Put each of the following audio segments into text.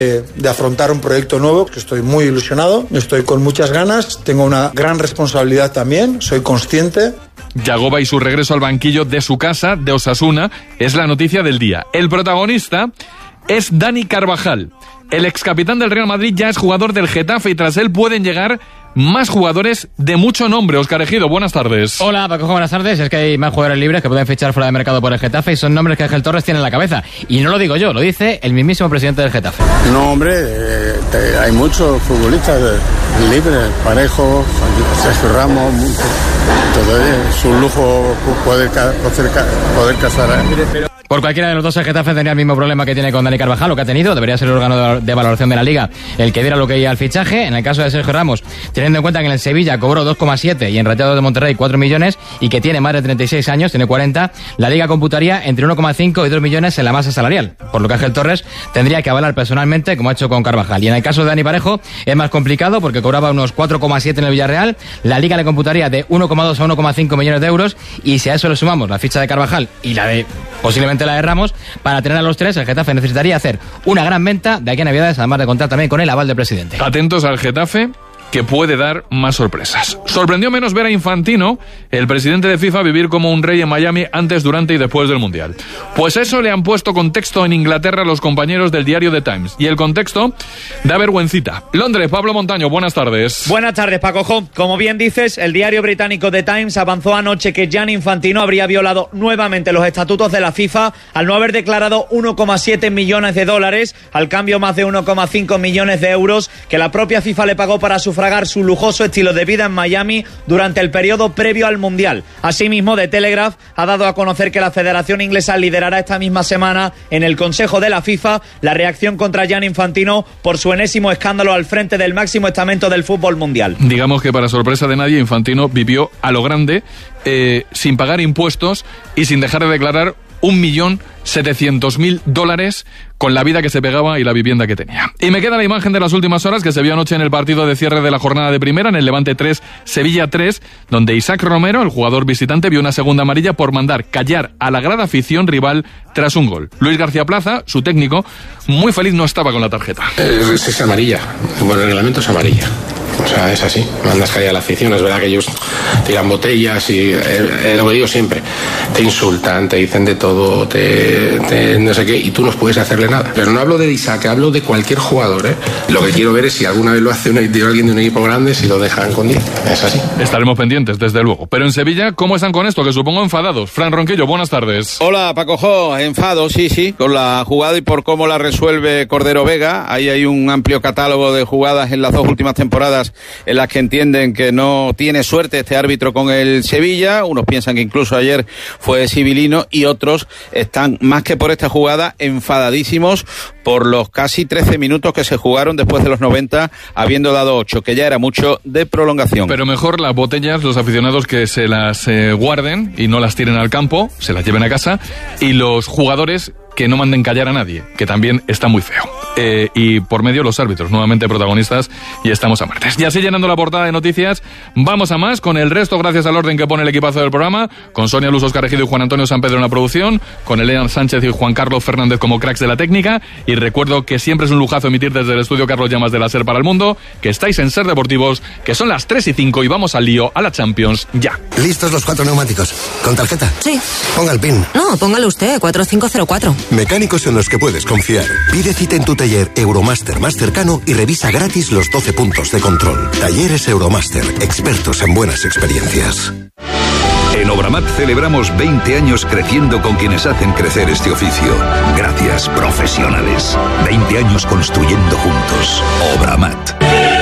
de afrontar un proyecto nuevo, que estoy muy ilusionado, estoy con muchas ganas, tengo una gran responsabilidad también, soy consciente. Yagoba y su regreso al banquillo de su casa, de Osasuna, es la noticia del día. El protagonista es Dani Carvajal. El excapitán del Real Madrid ya es jugador del Getafe y tras él pueden llegar más jugadores de mucho nombre. Óscar Ejido, buenas tardes. Hola, Paco, buenas tardes. Es que hay más jugadores libres que pueden fichar fuera de mercado por el Getafe y son nombres que Ángel Torres tiene en la cabeza. Y no lo digo yo, lo dice el mismísimo presidente del Getafe. No, hombre, hay muchos futbolistas libres, Parejo, Sergio Ramos, entonces es un lujo poder casar. Por cualquiera de los dos, el Getafe tendría el mismo problema que tiene con Dani Carvajal, lo que ha tenido. Debería ser el órgano de valoración de la Liga el que diera lo que iba al fichaje. En el caso de Sergio Ramos, teniendo en cuenta que en el Sevilla cobró 2,7 y en Rayados de Monterrey 4 millones y que tiene más de 36 años, tiene 40, la Liga computaría entre 1,5 y 2 millones en la masa salarial. Por lo que Ángel Torres tendría que avalar personalmente, como ha hecho con Carvajal. Y en el caso de Dani Parejo es más complicado porque cobraba unos 4,7 en el Villarreal. La Liga le computaría de 1,2 a 1,5 millones de euros. Y si a eso le sumamos la ficha de Carvajal y la de posiblemente la de Ramos, para tener a los tres, el Getafe necesitaría hacer una gran venta de aquí a Navidades, además de contar también con el aval del presidente. Atentos al Getafe, que puede dar más sorpresas. Sorprendió menos ver a Infantino, el presidente de FIFA, vivir como un rey en Miami antes, durante y después del Mundial. Pues eso le han puesto contexto en Inglaterra los compañeros del diario The Times. Y el contexto da vergüencita. Londres, Pablo Montaño, buenas tardes. Buenas tardes, Paco. Como bien dices, el diario británico The Times avanzó anoche que Gianni Infantino habría violado nuevamente los estatutos de la FIFA al no haber declarado 1,7 millones de dólares, al cambio más de 1,5 millones de euros que la propia FIFA le pagó para sufragar su lujoso estilo de vida en Miami durante el periodo previo al Mundial. Asimismo, The Telegraph ha dado a conocer que la Federación Inglesa liderará esta misma semana en el Consejo de la FIFA la reacción contra Gianni Infantino por su enésimo escándalo al frente del máximo estamento del fútbol mundial. Digamos que para sorpresa de nadie, Infantino vivió a lo grande, sin pagar impuestos y sin dejar de declarar 1.700.000 dólares con la vida que se pegaba y la vivienda que tenía. Y me queda la imagen de las últimas horas que se vio anoche en el partido de cierre de la jornada de primera, en el Levante 3, Sevilla 3, donde Isaac Romero, el jugador visitante, vio una segunda amarilla por mandar callar a la grada afición rival tras un gol. Luis García Plaza, su técnico, muy feliz no estaba con la tarjeta. Es amarilla, bueno, el reglamento es amarilla. O sea, es así, mandas callar a la afición. Es verdad que ellos tiran botellas y lo que digo siempre, te insultan, te dicen de todo, te no sé qué, y tú no puedes hacerle nada. Pero no hablo de Isaac, hablo de cualquier jugador, ¿eh? Lo que quiero ver es si alguna vez lo hace alguien de un equipo grande, si lo dejan con 10. Es así. Estaremos pendientes, desde luego. Pero en Sevilla, ¿cómo están con esto? Que supongo enfadados. Fran Ronquillo, buenas tardes. Hola, Paco, enfado, sí, con la jugada y por cómo la resuelve Cordero Vega. Ahí hay un amplio catálogo de jugadas en las dos últimas temporadas en las que entienden que no tiene suerte este árbitro con el Sevilla. Unos piensan que incluso ayer fue civilino y otros están, más que por esta jugada, enfadadísimos por los casi 13 minutos que se jugaron después de los 90, habiendo dado 8, que ya era mucho de prolongación. Pero mejor las botellas, los aficionados que se las guarden y no las tiren al campo, se las lleven a casa, y los jugadores que no manden callar a nadie, que también está muy feo. Y por medio los árbitros, nuevamente protagonistas, y estamos a martes. Y así, llenando la portada de noticias, vamos a más con el resto, gracias al orden que pone el equipazo del programa, con Sonia Luz, Óscar Ejido y Juan Antonio San Pedro en la producción, con Elena Sánchez y Juan Carlos Fernández como cracks de la técnica, y recuerdo que siempre es un lujazo emitir desde el estudio Carlos Llamas de la SER para el mundo, que estáis en SER Deportivos, que son las 3:05 y vamos al lío, a la Champions, ya. ¿Listos los 4 neumáticos? ¿Con tarjeta? Sí. Ponga el PIN. No, póngalo usted, 4504. Mecánicos en los que puedes confiar. Pide cita en tu taller Euromaster más cercano y revisa gratis los 12 puntos de control. Talleres Euromaster, expertos en buenas experiencias. En Obramat celebramos 20 años creciendo con quienes hacen crecer este oficio. Gracias, profesionales. 20 años construyendo juntos. Obramat.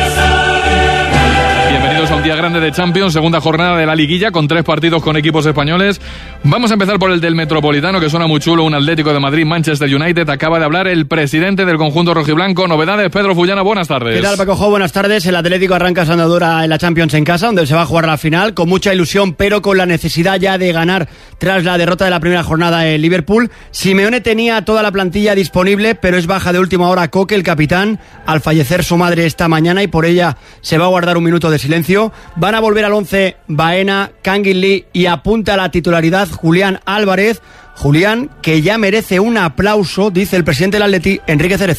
Bienvenidos a un día grande de Champions, segunda jornada de la liguilla con 3 partidos con equipos españoles. Vamos a empezar por el del Metropolitano, que suena muy chulo, un Atlético de Madrid, Manchester United. Acaba de hablar el presidente del conjunto rojiblanco. Novedades, Pedro Fullana, buenas tardes. ¿Qué tal, Paco? Buenas tardes. El Atlético arranca su andadura en la Champions en casa, donde se va a jugar la final, con mucha ilusión, pero con la necesidad ya de ganar tras la derrota de la primera jornada en Liverpool. Simeone tenía toda la plantilla disponible, pero es baja de última hora Coque, el capitán, al fallecer su madre esta mañana, y por ella se va a guardar un minuto de silencio. Van a volver al 11 Baena, Kangin Lee y apunta a la titularidad Julián Álvarez. Julián, que ya merece un aplauso, dice el presidente del Atleti, Enrique Cerezo.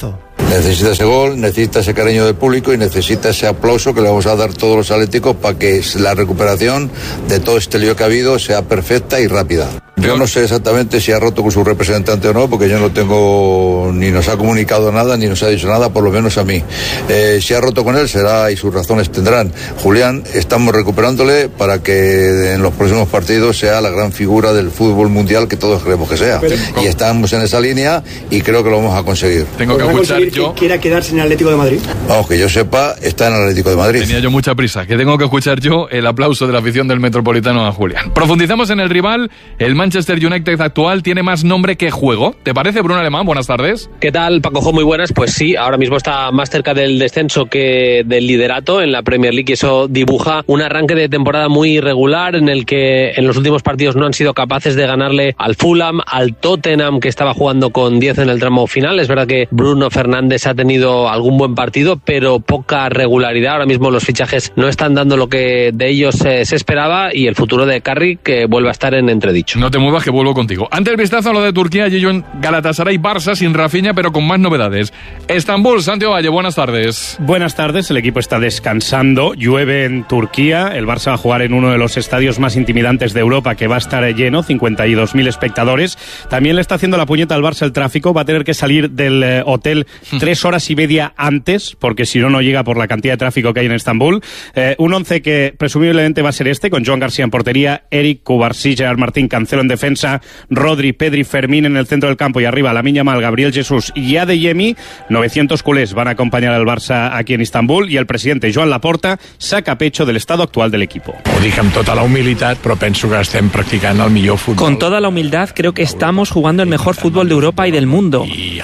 Necesita ese gol, necesita ese cariño del público y necesita ese aplauso que le vamos a dar todos los atléticos para que la recuperación de todo este lío que ha habido sea perfecta y rápida. Yo no sé exactamente si ha roto con su representante o no, porque yo no tengo, ni nos ha comunicado nada, ni nos ha dicho nada, por lo menos a mí. Si ha roto con él, será y sus razones tendrán. Julián, estamos recuperándole para que en los próximos partidos sea la gran figura del fútbol mundial que todos queremos que sea. Y estamos en esa línea y creo que lo vamos a conseguir. Tengo que escuchar yo... ¿Quiera quedarse en el Atlético de Madrid? Vamos, que yo sepa, está en el Atlético de Madrid. Tenía yo mucha prisa, que tengo que escuchar yo el aplauso de la afición del Metropolitano a Julián. Profundizamos en el rival. El Manchester United actual tiene más nombre que juego. ¿Te parece, Bruno Alemán? Buenas tardes. ¿Qué tal, Paco? Muy buenas. Pues sí, ahora mismo está más cerca del descenso que del liderato en la Premier League y eso dibuja un arranque de temporada muy irregular en el que en los últimos partidos no han sido capaces de ganarle al Fulham, al Tottenham, que estaba jugando con 10 en el tramo final. Es verdad que Bruno Fernández ha tenido algún buen partido, pero poca regularidad. Ahora mismo los fichajes no están dando lo que de ellos se esperaba y el futuro de Carrick que vuelve a estar en entredicho. No te muevas que vuelvo contigo. Ante el vistazo a lo de Turquía, Gijón, Galatasaray, Barça sin Rafinha, pero con más novedades. Estambul, Santiago Valle, buenas tardes. Buenas tardes, el equipo está descansando, llueve en Turquía, el Barça va a jugar en uno de los estadios más intimidantes de Europa que va a estar lleno, 52.000 espectadores. También le está haciendo la puñeta al Barça el tráfico, va a tener que salir del hotel 3 horas y media antes, porque si no, no llega por la cantidad de tráfico que hay en Estambul. Un 11 que presumiblemente va a ser este, con Joan García en portería, Eric, Cubarsí, Gerard Martín, Cancelo en defensa, Rodri, Pedri, Fermín en el centro del campo y arriba Lamine Yamal, Gabriel Jesús y Adeyemi. 900 culés van a acompañar al Barça aquí en Estambul y el presidente Joan Laporta saca pecho del estado actual del equipo. Ho dic amb tota la humilitat, però penso que estem practicant el millor fútbol. Con toda la humildad creo que estamos jugando el mejor fútbol de Europa y del mundo.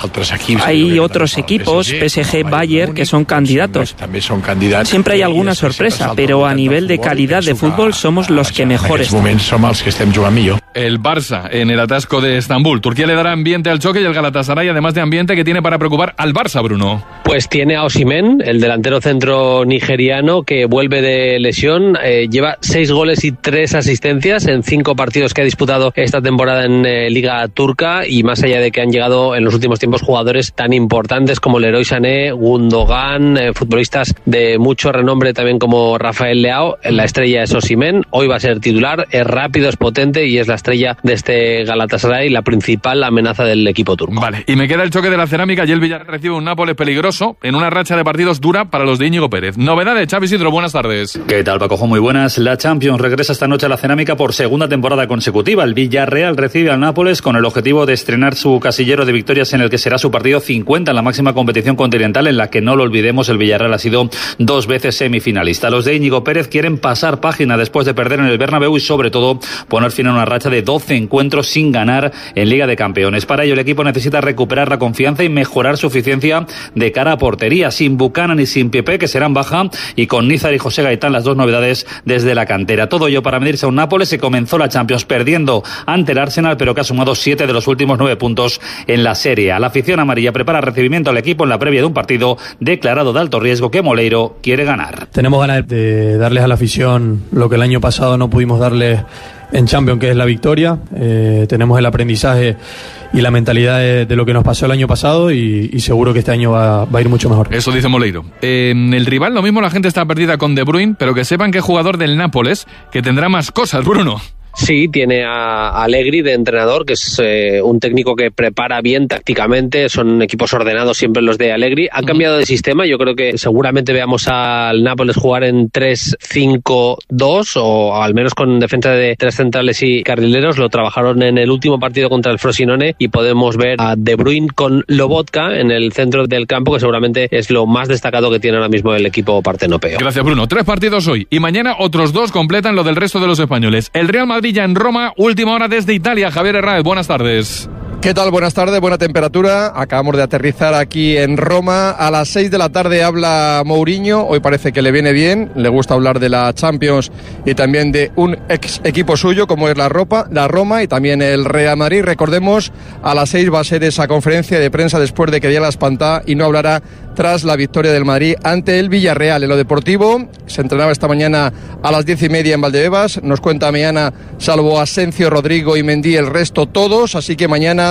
Hay otros equipos, PSG, Bayern, que son candidatos. Siempre hay alguna sorpresa, pero a nivel de calidad de fútbol somos los que mejor estamos. El Barça en el atasco de Estambul. Turquía le dará ambiente al choque y el Galatasaray, además de ambiente, que tiene para preocupar al Barça, Bruno. Pues tiene a Osimhen, el delantero centro nigeriano, que vuelve de lesión. Lleva 6 goles y 3 asistencias en 5 partidos que ha disputado esta temporada en Liga Turca, y más allá de que han llegado en los últimos tiempos jugadores tan importantes como Leroy Sané, Gundogan, futbolistas de mucho renombre también como Rafael Leao, la estrella es Osimhen. Hoy va a ser titular, es rápido, es potente y es la estrella de este Galatasaray, la principal amenaza del equipo turco. Vale, y me queda el choque de la cerámica y el Villarreal recibe un Nápoles peligroso en una racha de partidos dura para los de Íñigo Pérez. Novedades, Xavi Isidro, buenas tardes. ¿Qué tal, Paco? Muy buenas. La Champions regresa esta noche a la cerámica por segunda temporada consecutiva. El Villarreal recibe al Nápoles con el objetivo de estrenar su casillero de victorias en el que será su partido 50 en la máxima competición continental, en la que, no lo olvidemos, el Villarreal ha sido 2 veces semifinalista. Los de Íñigo Pérez quieren pasar página después de perder en el Bernabéu y, sobre todo, poner fin a una racha de 12 encuentros sin ganar en Liga de Campeones. Para ello, el equipo necesita recuperar la confianza y mejorar su eficiencia de cara a portería, sin Buchanan y sin Pepe, que serán baja, y con Nízar y José Gaitán, las dos novedades desde la cantera. Todo ello para medirse a un Nápoles que comenzó la Champions perdiendo ante el Arsenal, pero que ha sumado 7 de los últimos 9 puntos en la Serie A. La afición amarilla prepara recibimiento al equipo en la previa de un partido declarado de alto riesgo que Moleiro quiere ganar. Tenemos ganas de darles a la afición lo que el año pasado no pudimos darles en Champions, que es la victoria. Tenemos el aprendizaje y la mentalidad de lo que nos pasó el año pasado y seguro que este año va a ir mucho mejor. Eso dice Moleiro. En el rival lo mismo, la gente está perdida con De Bruyne, pero que sepan que es jugador del Nápoles, que tendrá más cosas, Bruno. Sí, tiene a Allegri de entrenador, que es un técnico que prepara bien tácticamente, son equipos ordenados siempre los de Allegri. Han cambiado de sistema, yo creo que seguramente veamos al Nápoles jugar en 3-5-2 o al menos con defensa de 3 centrales y carrileros. Lo trabajaron en el último partido contra el Frosinone y podemos ver a De Bruyne con Lobotka en el centro del campo, que seguramente es lo más destacado que tiene ahora mismo el equipo partenopeo. Gracias, Bruno. 3 partidos hoy y mañana otros 2 completan lo del resto de los españoles. El Real Madrid ya en Roma, última hora desde Italia. Javier Herráez, buenas tardes. ¿Qué tal? Buenas tardes, buena temperatura. Acabamos de aterrizar aquí en Roma. A las 6 de la tarde habla Mourinho. Hoy parece que le viene bien. Le gusta hablar de la Champions y también de un ex equipo suyo como es la Roma y también el Real Madrid. Recordemos, a las 6 va a ser esa conferencia de prensa después de que diera la espantada y no hablará tras la victoria del Madrid ante el Villarreal. En lo deportivo, se entrenaba esta mañana a las 10:30 en Valdebebas. Nos cuenta mañana, salvo Asensio, Rodrigo y Mendy, el resto todos. Así que mañana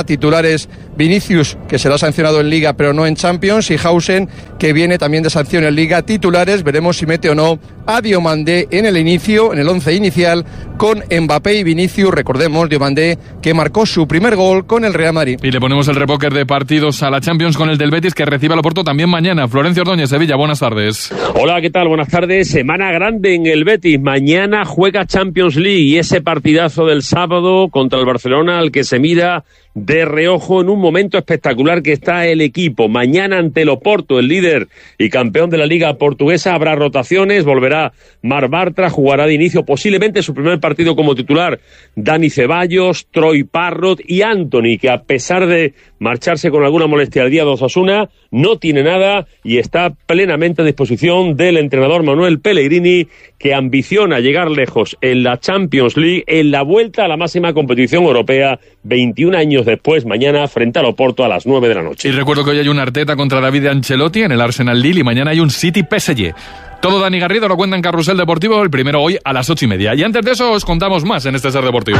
titulares Vinicius, que será sancionado en Liga pero no en Champions, y Hausen, que viene también de sanción en Liga. Titulares, veremos si mete o no a Diomandé en el inicio, en el 11 inicial, con Mbappé y Vinicius. Recordemos, Diomandé, que marcó su primer gol con el Real Madrid. Y le ponemos el repóquer de partidos a la Champions con el del Betis, que recibe al Oporto también mañana. Florencio Ordóñez, Sevilla, buenas tardes. Hola, ¿qué tal? Buenas tardes. Semana grande en el Betis. Mañana juega Champions League y ese partidazo del sábado contra el Barcelona, al que se mira de reojo en un momento espectacular que está el equipo. Mañana ante el Oporto, el líder y campeón de la Liga Portuguesa, habrá rotaciones, volverá Marc Bartra, jugará de inicio posiblemente su primer partido como titular Dani Ceballos, Troy Parrott y Antony, que a pesar de marcharse con alguna molestia al día de Osasuna, no tiene nada y está plenamente a disposición del entrenador Manuel Pellegrini, que ambiciona llegar lejos en la Champions League, en la vuelta a la máxima competición europea, 21 años después, mañana frente al Oporto a las 9 de la noche. Y recuerdo que hoy hay un Arteta contra David Ancelotti en el Arsenal Lille y mañana hay un City PSG. Todo Dani Garrido lo cuenta en Carrusel Deportivo, el primero hoy a las 8:30. Y antes de eso os contamos más en este Ser Deportivos.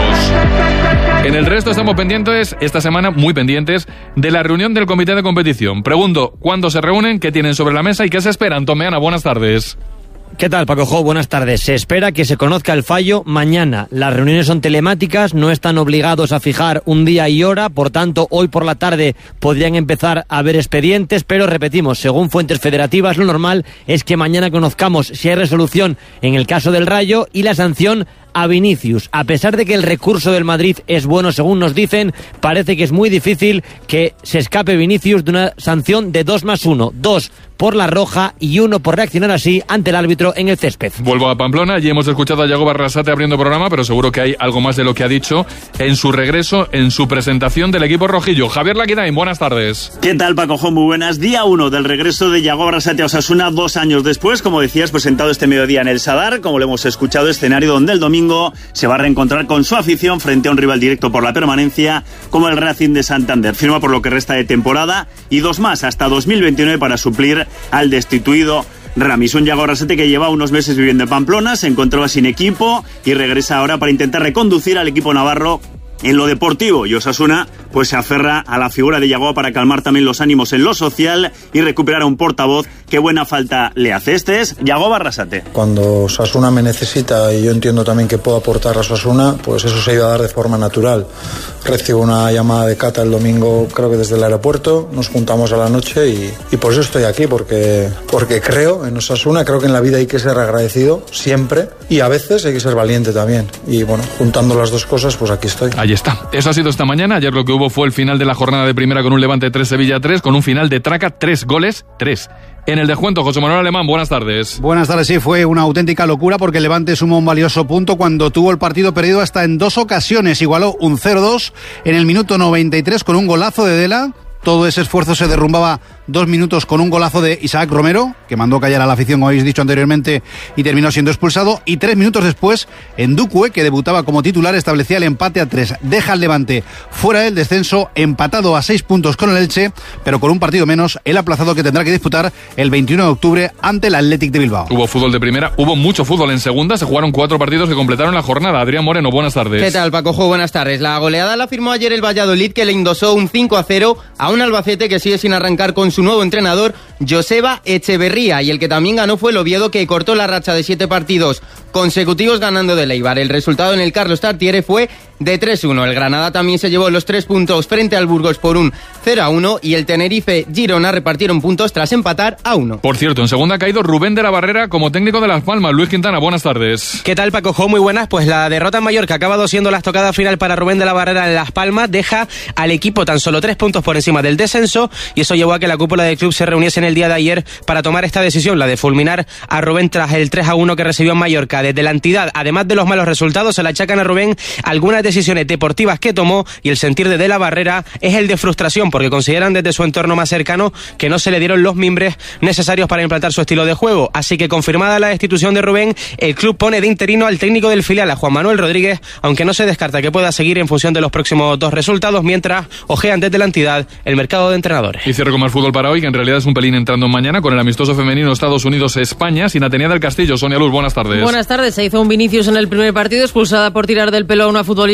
En el resto estamos pendientes, esta semana muy pendientes, de la reunión del comité de competición. Pregunto, ¿cuándo se reúnen? ¿Qué tienen sobre la mesa? ¿Y qué se esperan? Tomeana, buenas tardes. ¿Qué tal, Paco Jo? Buenas tardes. Se espera que se conozca el fallo mañana. Las reuniones son telemáticas, no están obligados a fijar un día y hora, por tanto, hoy por la tarde podrían empezar a haber expedientes, pero repetimos, según fuentes federativas, lo normal es que mañana conozcamos si hay resolución en el caso del Rayo y la sanción a Vinicius. A pesar de que el recurso del Madrid es bueno, según nos dicen, parece que es muy difícil que se escape Vinicius de una sanción de 2+1. 2 por la roja y 1 por reaccionar así ante el árbitro en el césped. Vuelvo a Pamplona, y hemos escuchado a Yago Barrasate abriendo programa, pero seguro que hay algo más de lo que ha dicho en su regreso, en su presentación del equipo rojillo. Javier Laquidain, buenas tardes. ¿Qué tal, Paco Jo? Muy buenas. Día 1 del regreso de Yago Barrasate a Osasuna, 2 años después, como decías, presentado este mediodía en el Sadar, como lo hemos escuchado, escenario donde el domingo se va a reencontrar con su afición frente a un rival directo por la permanencia como el Racing de Santander. Firma por lo que resta de temporada y 2 más hasta 2029 para suplir al destituido Ramis. Un Yago Barrasate que lleva unos meses viviendo en Pamplona, se encontraba sin equipo y regresa ahora para intentar reconducir al equipo navarro en lo deportivo, y Osasuna pues se aferra a la figura de Yago para calmar también los ánimos en lo social y recuperar a un portavoz que buena falta le hace. Este es Yago Barrasate. Cuando Osasuna me necesita y yo entiendo también que puedo aportar a Osasuna, pues eso se iba a dar de forma natural. Recibo una llamada de Cata el domingo, creo que desde el aeropuerto, nos juntamos a la noche y por eso estoy aquí, porque creo en Osasuna, creo que en la vida hay que ser agradecido siempre y a veces hay que ser valiente también. Y bueno, juntando las dos cosas, pues aquí estoy. Ahí está. Eso ha sido esta mañana. Ayer lo que hubo fue el final de la jornada de primera con un Levante 3, Sevilla 3, con un final de traca, 3 goles, 3. En el descuento, José Manuel Alemán, buenas tardes. Buenas tardes, sí, fue una auténtica locura porque el Levante sumó un valioso punto cuando tuvo el partido perdido hasta en 2 ocasiones. Igualó un 0-2 en el minuto 93 con un golazo de Dela. Todo ese esfuerzo se derrumbaba 2 minutos con un golazo de Isaac Romero, que mandó callar a la afición, como habéis dicho anteriormente, y terminó siendo expulsado. Y 3 minutos después, Ndukwe, que debutaba como titular, establecía el empate a 3. Deja al Levante fuera del descenso, empatado a 6 puntos con el Elche, pero con un partido menos, el aplazado que tendrá que disputar el 21 de octubre ante el Athletic de Bilbao. Hubo fútbol de primera, hubo mucho fútbol en segunda, se jugaron 4 partidos que completaron la jornada. Adrián Moreno, buenas tardes. ¿Qué tal, Paco Jo? Buenas tardes. La goleada la firmó ayer el Valladolid, que le endosó un 5-0 a un Albacete que sigue sin arrancar con su nuevo entrenador, Joseba Echeverría, y el que también ganó fue el Oviedo, que cortó la racha de 7 partidos consecutivos ganando del Eibar. El resultado en el Carlos Tartiere fue de 3-1. El Granada también se llevó los 3 puntos frente al Burgos por un 0-1 y el Tenerife Girona repartieron puntos tras empatar a 1. Por cierto, en segunda ha caído Rubén de la Barrera como técnico de Las Palmas. Luis Quintana, buenas tardes. ¿Qué tal, Paco Jo? Muy buenas. Pues la derrota en Mallorca, ha acabado siendo la estocada final para Rubén de la Barrera en Las Palmas, deja al equipo tan solo 3 puntos por encima del descenso, y eso llevó a que la cúpula del club se reuniese en el día de ayer para tomar esta decisión, la de fulminar a Rubén tras el 3-1 que recibió en Mallorca. Desde la entidad, además de los malos resultados, se le achacan a Rubén algunas decisiones deportivas que tomó, y el sentir de la Barrera es el de frustración, porque consideran desde su entorno más cercano que no se le dieron los mimbres necesarios para implantar su estilo de juego. Así que, confirmada la destitución de Rubén, el club pone de interino al técnico del filial, a Juan Manuel Rodríguez, aunque no se descarta que pueda seguir en función de los próximos 2 resultados, mientras ojean desde la entidad el mercado de entrenadores. Y cierro con más fútbol para hoy, que en realidad es un pelín entrando mañana, con el amistoso femenino Estados Unidos-España, sin Atenea del Castillo. Sonia Luz, buenas tardes. Buenas tardes. Se hizo un Vinicius en el primer partido, expulsada por tirar del pelo a una futbolista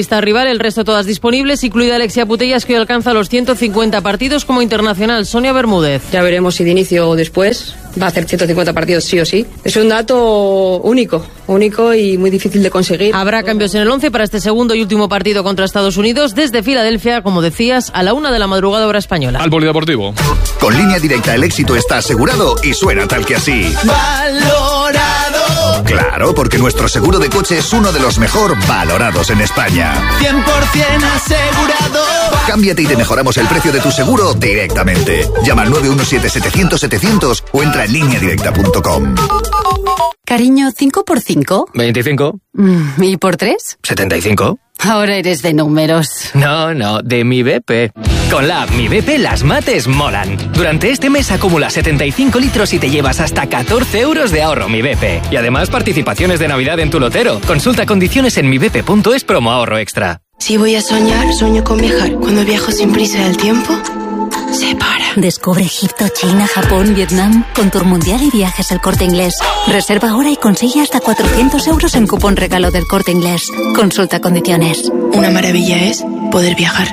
futbolista rival, el resto todas disponibles, incluida Alexia Putellas, que hoy alcanza los 150 partidos como internacional. Sonia Bermúdez. Ya veremos si de inicio o después. Va a hacer 150 partidos sí o sí. Es un dato único y muy difícil de conseguir. Habrá cambios en el 11 para este segundo y último partido contra Estados Unidos desde Filadelfia, como decías, a la 1 de la madrugada hora española. Al polideportivo. Con Línea Directa el éxito está asegurado y suena tal que así. ¡Valorado! Claro, porque nuestro seguro de coche es uno de los mejor valorados en España. 100% asegurado. Cámbiate y te mejoramos el precio de tu seguro directamente. Llama al 917-700-700 o entra en lineadirecta.com. Cariño, ¿5 por 5? 25. ¿Y por 3? 75. Ahora eres de números. No, de Mi BP. Con la app Mi BP las mates molan. Durante este mes acumula 75 litros y te llevas hasta 14 euros de ahorro Mi BP. Y además participaciones de Navidad en tu lotero. Consulta condiciones en mibp.es promo ahorro extra. Si voy a soñar, sueño con viajar. Cuando viajo sin prisa del tiempo, se para. Descubre Egipto, China, Japón, Vietnam con Tour Mundial y Viajes El Corte Inglés. Reserva ahora y consigue hasta 400 euros en cupón regalo del Corte Inglés. Consulta condiciones. Una maravilla es poder viajar.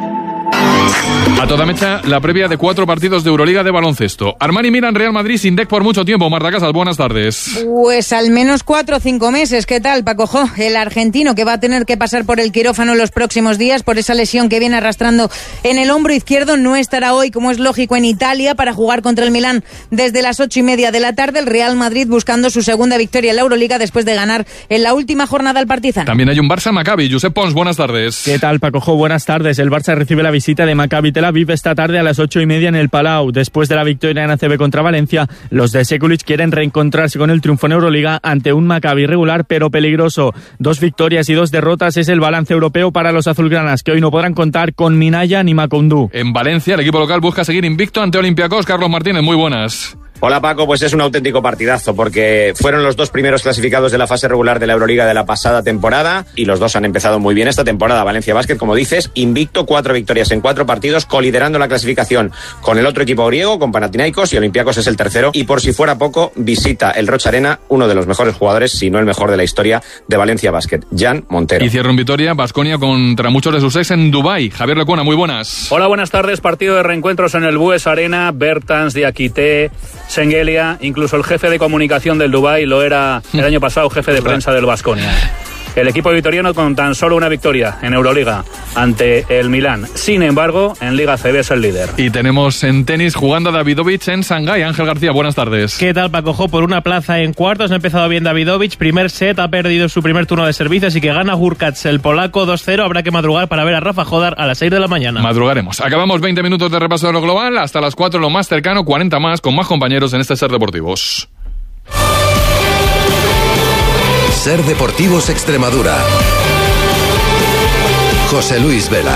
A toda mecha, la previa de 4 partidos de Euroliga de baloncesto. Armani Milan, Real Madrid sin DEC por mucho tiempo. Marta Casas, buenas tardes. Pues al menos 4 o 5 meses. ¿Qué tal, Paco Jo? El argentino que va a tener que pasar por el quirófano en los próximos días por esa lesión que viene arrastrando en el hombro izquierdo. No estará hoy, como es lógico, en Italia para jugar contra el Milán desde las 8:30 de la tarde. El Real Madrid buscando su segunda victoria en la Euroliga después de ganar en la última jornada al Partizan. También hay un Barça-Maccabi. Josep Pons, buenas tardes. ¿Qué tal, Paco Jo? Buenas tardes. El Barça recibe la visita de Maccabi Tel Aviv esta tarde a las 8:30 en el Palau. Después de la victoria en ACB contra Valencia, los de Sekulic quieren reencontrarse con el triunfo en Euroliga ante un Maccabi regular pero peligroso. 2 victorias y 2 derrotas es el balance europeo para los azulgranas, que hoy no podrán contar con Minaya ni Macoundou. En Valencia, el equipo local busca seguir invicto ante Olympiacos. Carlos Martínez, muy buenas. Hola Paco, pues es un auténtico partidazo porque fueron los 2 primeros clasificados de la fase regular de la Euroliga de la pasada temporada y los 2 han empezado muy bien esta temporada. Valencia Basket, como dices, invicto, 4 victorias en 4 partidos, coliderando la clasificación con el otro equipo griego, con Panathinaikos, y Olympiacos es el tercero. Y por si fuera poco, visita el Roch Arena uno de los mejores jugadores, si no el mejor de la historia de Valencia Basket, Jan Montero. Y cierra en Vitoria, Baskonia contra muchos de sus ex en Dubái. Javier Lecuona, muy buenas. Hola, buenas tardes. Partido de reencuentros en el Bues Arena. Bertans, Diakité, Sengelia, incluso el jefe de comunicación del Dubái lo era el año pasado, jefe de prensa del Baskonia. El equipo vitoriano con tan solo una victoria en Euroliga ante el Milán. Sin embargo, en Liga CB es el líder. Y tenemos en tenis jugando a Davidovich en Shanghái. Ángel García, buenas tardes. ¿Qué tal, Paco Jo? Por una plaza en cuartos ha empezado bien Davidovich. Primer set, ha perdido su primer turno de servicio, así que gana Hurkacz, el polaco, 2-0. Habrá que madrugar para ver a Rafa Jodar a las 6 de la mañana. Madrugaremos. Acabamos 20 minutos de repaso de lo global. Hasta las 4 lo más cercano, 40 más, con más compañeros en este Ser Deportivos. Ser Deportivos Extremadura. José Luis Vela.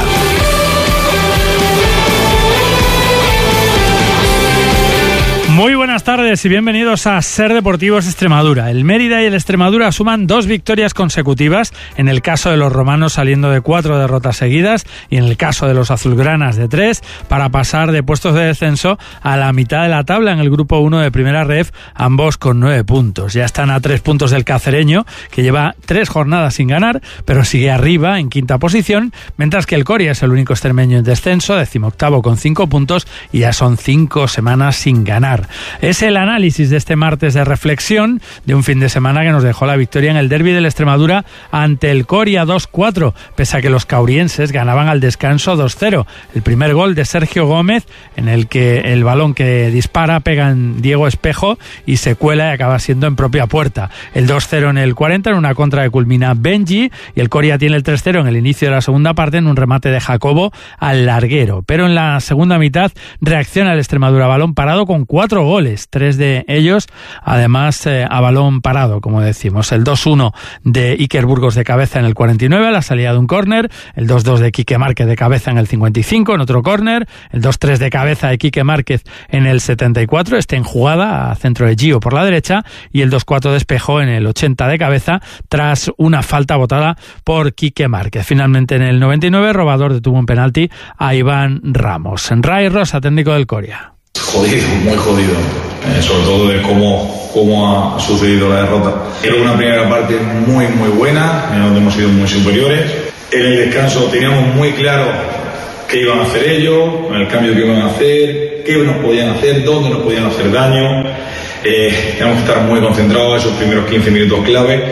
Muy buenas tardes y bienvenidos a Ser Deportivos Extremadura. El Mérida y el Extremadura suman 2 victorias consecutivas, en el caso de los romanos saliendo de 4 derrotas seguidas y en el caso de los azulgranas de 3, para pasar de puestos de descenso a la mitad de la tabla en el grupo 1 de Primera Ref, ambos con 9 puntos. Ya están a 3 puntos del Cacereño, que lleva 3 jornadas sin ganar, pero sigue arriba en 5ª posición, mientras que el Coria es el único extremeño en descenso, 18º con 5 puntos y ya son 5 semanas sin ganar. Es el análisis de este martes de reflexión de un fin de semana que nos dejó la victoria en el derbi de la Extremadura ante el Coria 2-4, pese a que los caurienses ganaban al descanso 2-0. El primer gol de Sergio Gómez, en el que el balón que dispara pega en Diego Espejo y se cuela y acaba siendo en propia puerta. El 2-0 en el 40 en una contra que culmina Benji, y el Coria tiene el 3-0 en el inicio de la segunda parte en un remate de Jacobo al larguero. Pero en la segunda mitad reacciona el Extremadura a balón parado con 4 goles, 3 de ellos además a balón parado, como decimos. El 2-1 de Iker Burgos de cabeza en el 49 a la salida de un córner, el 2-2 de Quique Márquez de cabeza en el 55 en otro córner, el 2-3 de cabeza de Quique Márquez en el 74, en jugada a centro de Gio por la derecha, y el 2-4 de Espejo en el 80 de cabeza tras una falta botada por Quique Márquez. Finalmente en el 99 Robador detuvo un penalti a Iván Ramos. Ray Rosa, técnico del Coria. Jodido, muy jodido, sobre todo de cómo ha sucedido la derrota. Era una primera parte muy buena, donde hemos sido muy superiores. En el descanso teníamos muy claro qué iban a hacer ellos, el cambio que iban a hacer, qué nos podían hacer, dónde nos podían hacer daño. Tenemos que estar muy concentrados esos primeros 15 minutos clave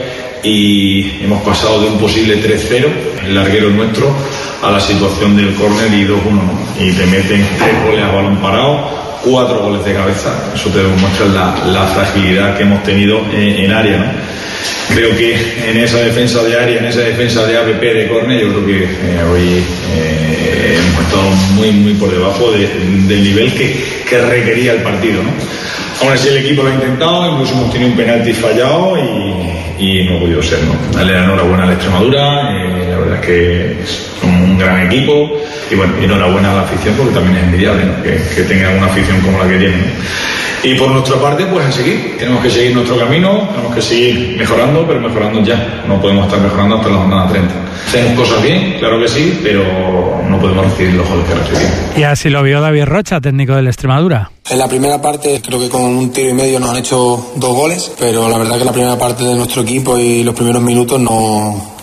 y hemos pasado de un posible 3-0, el larguero nuestro, a la situación del córner y 2-1, ¿no? Y te meten 3 goles a balón parado, 4 goles de cabeza. Eso te demuestra la fragilidad que hemos tenido en área, ¿no? Creo que en esa defensa de área, en esa defensa de APP de córner, yo creo que hoy hemos estado muy por debajo del nivel que requería el partido, ¿no? Aún así el equipo lo ha intentado, incluso hemos tenido un penalti fallado y no ha podido ser, ¿no? Darle la enhorabuena a la Extremadura, la verdad es que son un gran equipo y bueno, enhorabuena a la afición porque también es envidiable, ¿no? que tengan una afición como la que tienen, ¿no? Y por nuestra parte, pues a seguir, tenemos que seguir nuestro camino, tenemos que seguir mejorando, pero mejorando ya, no podemos estar mejorando hasta la jornada 30. Hacemos cosas bien, claro que sí, pero no podemos recibir los goles que recibimos. Y así lo vio David Rocha, técnico del Extremadura. En la primera parte creo que con un tiro y medio nos han hecho 2 goles, pero la verdad que la primera parte de nuestro equipo y los primeros minutos no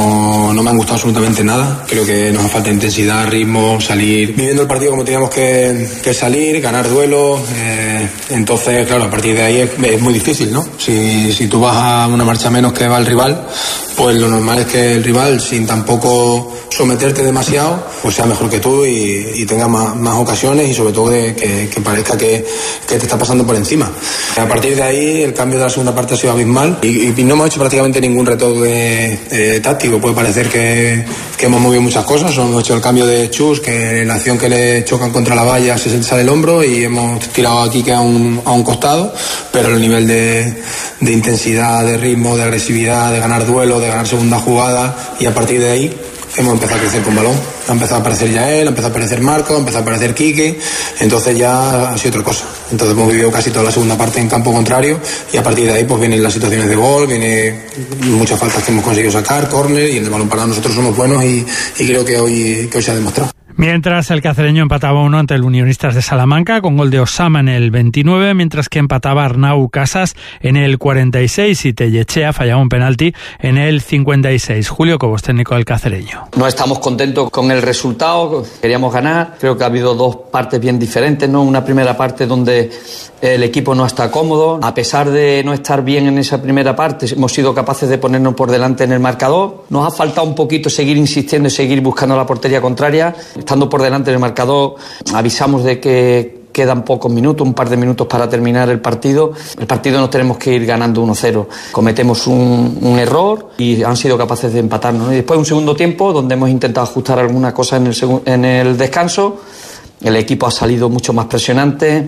me han gustado absolutamente nada. Creo que nos hace falta intensidad, ritmo, salir viviendo el partido como teníamos que salir, ganar duelos. Entonces, claro, a partir de ahí es muy difícil, ¿no? Si tú vas a una marcha menos que va el rival, pues lo normal es que el rival, sin tampoco someterte demasiado, pues sea mejor que tú y tenga más ocasiones y sobre todo que parezca que te está pasando por encima. A partir de ahí el cambio de la segunda parte ha sido abismal y no hemos hecho prácticamente ningún retoque táctico. Puede parecer que hemos movido muchas cosas, hemos hecho el cambio de Chus, que en la acción que le chocan contra la valla se sale el hombro y hemos tirado aquí que a un costado, pero el nivel de intensidad, de ritmo, de agresividad, de ganar duelo, de ganar segunda jugada y a partir de ahí hemos empezado a crecer con balón. Ha empezado a aparecer Yael, ha empezado a aparecer Marco, ha empezado a aparecer Quique, entonces ya ha sido otra cosa. Entonces hemos vivido casi toda la segunda parte en campo contrario y a partir de ahí pues vienen las situaciones de gol, vienen muchas faltas que hemos conseguido sacar, córner y en el balón parado nosotros somos buenos y creo que hoy se ha demostrado. Mientras el cacereño empataba 1 ante el Unionistas de Salamanca con gol de Osama en el 29, mientras que empataba Arnau Casas en el 46 y Tellechea fallaba un penalti en el 56. Julio Cobos, técnico del cacereño. No estamos contentos con el resultado, queríamos ganar, creo que ha habido 2 partes bien diferentes, ¿no? Una primera parte donde el equipo no está cómodo, a pesar de no estar bien en esa primera parte, hemos sido capaces de ponernos por delante en el marcador, nos ha faltado un poquito seguir insistiendo y seguir buscando la portería contraria. Estando por delante del marcador, avisamos de que quedan pocos minutos, un par de minutos para terminar el partido. El partido nos tenemos que ir ganando 1-0. Cometemos un error y han sido capaces de empatarnos. Y después un segundo tiempo donde hemos intentado ajustar alguna cosa en el descanso. El equipo ha salido mucho más presionante.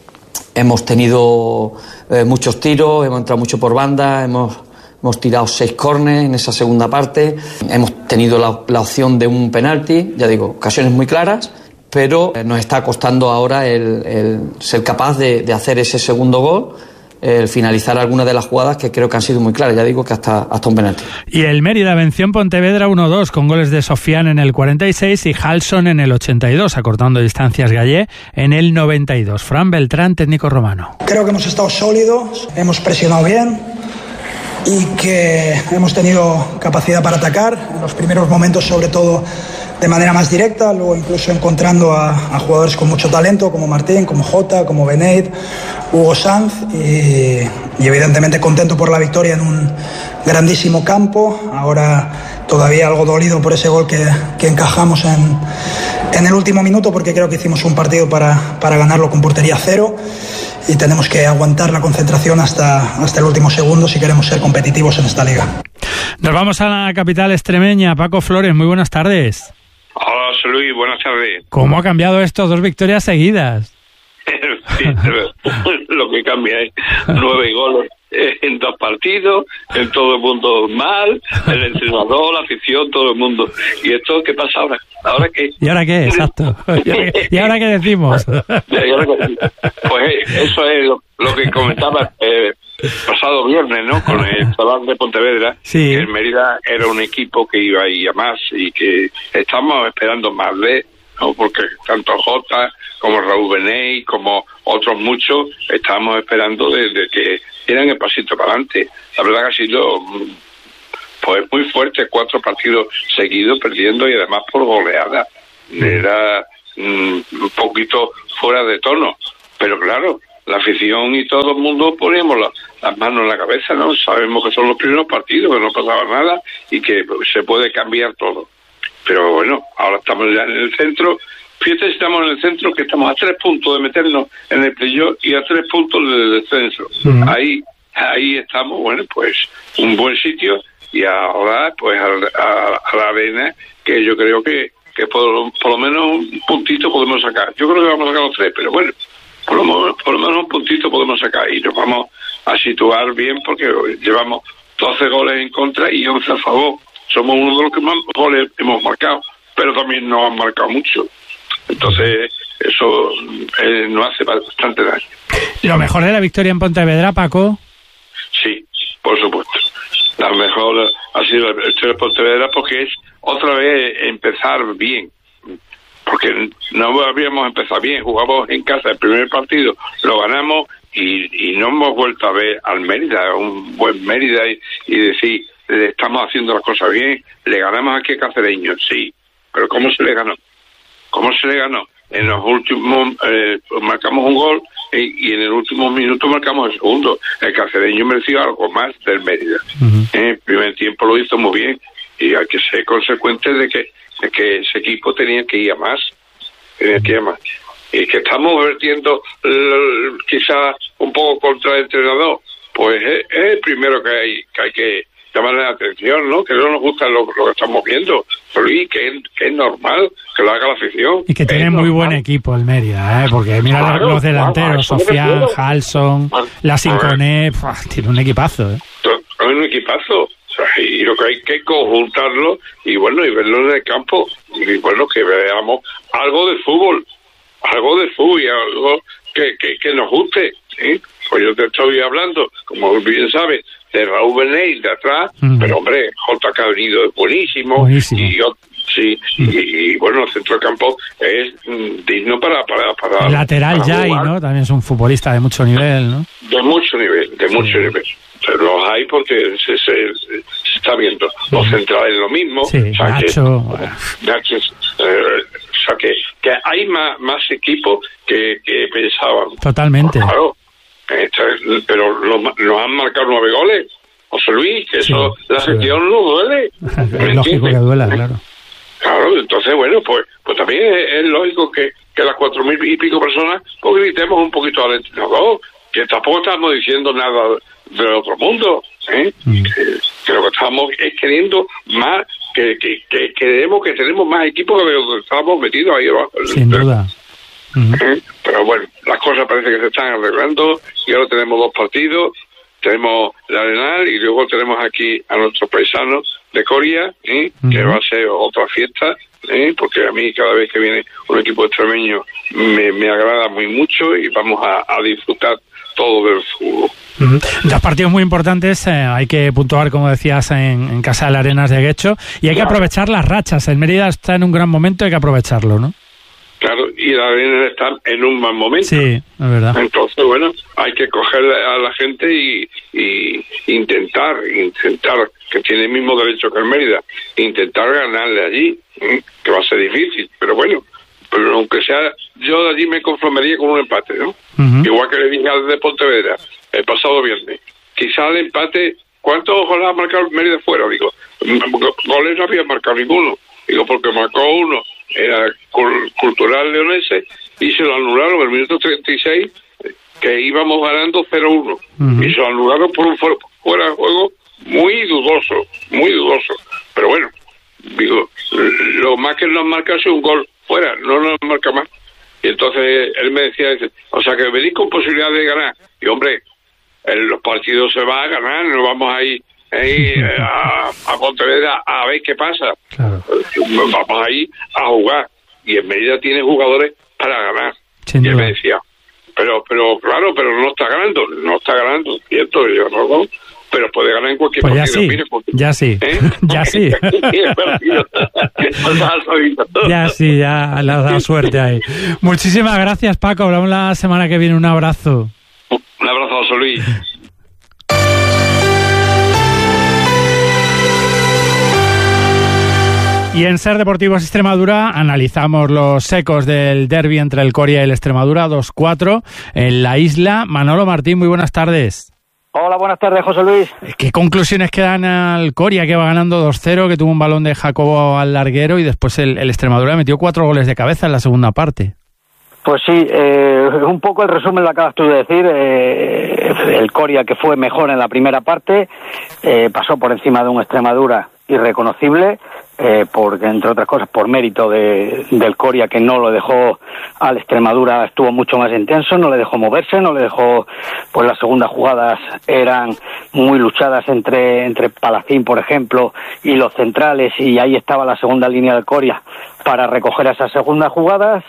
Hemos tenido muchos tiros, hemos entrado mucho por banda, hemos tirado 6 córneres en esa segunda parte, hemos tenido la opción de un penalti, ya digo, ocasiones muy claras, pero nos está costando ahora el ser capaz de hacer ese segundo gol, el finalizar algunas de las jugadas que creo que han sido muy claras, ya digo que hasta un penalti. Y el Mérida venció en Pontevedra 1-2 con goles de Sofiane en el 46 y Halson en el 82, acortando distancias Gallé en el 92. Fran Beltrán, técnico romano. Creo que hemos estado sólidos, hemos presionado bien y que hemos tenido capacidad para atacar en los primeros momentos, sobre todo de manera más directa, luego incluso encontrando a jugadores con mucho talento como Martín, como Jota, como Beneid, Hugo Sanz y evidentemente contento por la victoria en un grandísimo campo. Ahora todavía algo dolido por ese gol que encajamos en el último minuto, porque creo que hicimos un partido para ganarlo con portería cero y tenemos que aguantar la concentración hasta el último segundo si queremos ser competitivos en esta liga. Nos vamos a la capital extremeña. Paco Flores, muy buenas tardes. Hola, soy Luis, buenas tardes. ¿Cómo ha cambiado esto? 2 victorias seguidas. Sí, lo que cambia es 9 goles en 2 partidos, en todo el mundo mal, el entrenador, la afición, todo el mundo. ¿Y esto qué pasa ahora? ¿Ahora qué? ¿Y ahora qué? Exacto. ¿Y ahora qué decimos? Pues eso es lo que comentaba pasado viernes, ¿no? Con el chaval de Pontevedra, sí. Que el Mérida era un equipo que iba a ir a más y que estamos esperando más de, ¿no? Porque tanto Jota como Raúl Beneid, como otros muchos, estábamos esperando de que dieran el pasito para adelante. La verdad que ha sido pues muy fuerte, 4 partidos seguidos perdiendo y además por goleada. Era un poquito fuera de tono, pero claro, la afición y todo el mundo poníamos las manos en la cabeza, ¿no? Sabemos que son los primeros partidos, que no pasaba nada y que se puede cambiar todo. Pero bueno, ahora estamos ya en el centro. Fíjate, estamos en el centro, que estamos a 3 puntos de meternos en el playoff y a 3 puntos del descenso. Ahí estamos, bueno, pues un buen sitio, y ahora pues a la arena, que yo creo que por lo menos un puntito podemos sacar. Yo creo que vamos a sacar los 3, pero bueno, por lo menos un puntito podemos sacar y nos vamos a situar bien, porque llevamos 12 goles en contra y 11 a favor. Somos uno de los que más goles hemos marcado, pero también nos han marcado mucho. Entonces eso nos hace bastante daño. ¿Lo mejor de la victoria en Pontevedra, Paco? Sí, por supuesto. La mejor ha sido la victoria en Pontevedra, porque es otra vez empezar bien. Porque no habíamos empezado bien, jugamos en casa el primer partido, lo ganamos y no hemos vuelto a ver al Mérida, un buen Mérida, y decir, estamos haciendo las cosas bien, le ganamos aquí a Cacereño, sí, pero ¿cómo se le ganó? En los últimos marcamos un gol y en el último minuto marcamos el segundo. El Cacereño mereció algo más del Mérida. El primer tiempo lo hizo muy bien y hay que ser consecuente de que ese equipo tenía que ir a más. Y que estamos vertiendo quizás un poco contra el entrenador, pues es el primero que hay que llamarle la atención, ¿no? Que no nos gusta lo que estamos viendo, pero que es normal que lo haga la afición. Y que tiene muy buen equipo el Mérida, porque mira los delanteros, Sofian, Halson, la Sinconé, tiene un equipazo. Un equipazo. Y lo que hay que conjuntarlo y bueno, y verlo en el campo, y bueno, que veamos algo de fútbol y algo que nos guste, ¿sí? Pues yo te estoy hablando, como bien sabes, de Raúl Benet de atrás, pero hombre, J. Cabrero es buenísimo. Y yo, sí, y bueno, el centro del campo es digno para el lateral Jai, ¿no? También es un futbolista de mucho nivel, ¿no? De mucho nivel. Los hay porque se está viendo. Los centrales lo mismo. Sí, o sea, Nacho. O sea, que hay más equipos que pensaban. Totalmente. Claro, pero nos han marcado 9 goles. José Luis, que eso, la gestión no duele. Es lógico que duela, claro. Claro, entonces, bueno, pues también es lógico que las 4.000 y pico personas pues gritemos un poquito al entrenador, que tampoco estamos diciendo nada del otro mundo, que lo que estamos es queriendo más, que queremos que tenemos más equipos que los que estábamos metidos ahí abajo. Sin duda. Pero bueno, las cosas parece que se están arreglando y ahora tenemos 2 partidos. Tenemos la Arenal y luego tenemos aquí a nuestros paisanos de Coria, que va a ser otra fiesta, porque a mí cada vez que viene un equipo extremeño me agrada muy mucho y vamos a disfrutar todo del fútbol. 2 partidos muy importantes, hay que puntuar, como decías, en Casa de las Arenas de Guecho, y hay que aprovechar las rachas. El Mérida está en un gran momento, hay que aprovecharlo, ¿no? Claro, y la Arena está en un mal momento. Sí, es verdad. Entonces, bueno, hay que coger a la gente y intentar, que tiene el mismo derecho que el Mérida, intentar ganarle allí, que va a ser difícil, pero bueno, pero aunque sea, yo de allí me conformaría con un empate, ¿no? Igual que le dije al de Pontevedra el pasado viernes. Quizá el empate, ¿cuántos goles ha marcado el Mérida fuera? Digo, goles no había marcado ninguno. Digo, porque marcó uno, era Cultural Leonese, y se lo anularon en el minuto 36, que íbamos ganando 0-1. Y se lo anularon por un fuera de juego muy dudoso. Pero bueno, digo, lo más que nos marca es un gol fuera, no nos marca más. Y entonces él me decía, o sea, que venís con posibilidad de ganar. Y hombre, en los partidos se va a ganar, no vamos a ir a Pontevedra a ver qué pasa. Claro. Vamos ahí a jugar y en Mérida tiene jugadores para ganar. Y él me decía, pero claro, pero no está ganando, cierto, yo no, pero puede ganar en cualquier partido. Ya sí. Ya le has dado suerte ahí. Muchísimas gracias, Paco, hablamos la semana que viene, un abrazo. Un abrazo, José Luis. Y en Ser Deportivos Extremadura analizamos los ecos del derbi entre el Coria y el Extremadura 2-4 en la isla. Manolo Martín, muy buenas tardes. Hola, buenas tardes, José Luis. ¿Qué conclusiones quedan al Coria, que va ganando 2-0, que tuvo un balón de Jacobo al larguero y después el Extremadura metió 4 goles de cabeza en la segunda parte? Pues sí, un poco el resumen lo acabas tú de decir. El Coria, que fue mejor en la primera parte, pasó por encima de un Extremadura irreconocible, porque entre otras cosas por mérito del Coria, que no lo dejó al Extremadura, estuvo mucho más intenso, no le dejó moverse, no le dejó, pues las segundas jugadas eran muy luchadas entre Palacín, por ejemplo, y los centrales, y ahí estaba la segunda línea del Coria para recoger esas segundas jugadas.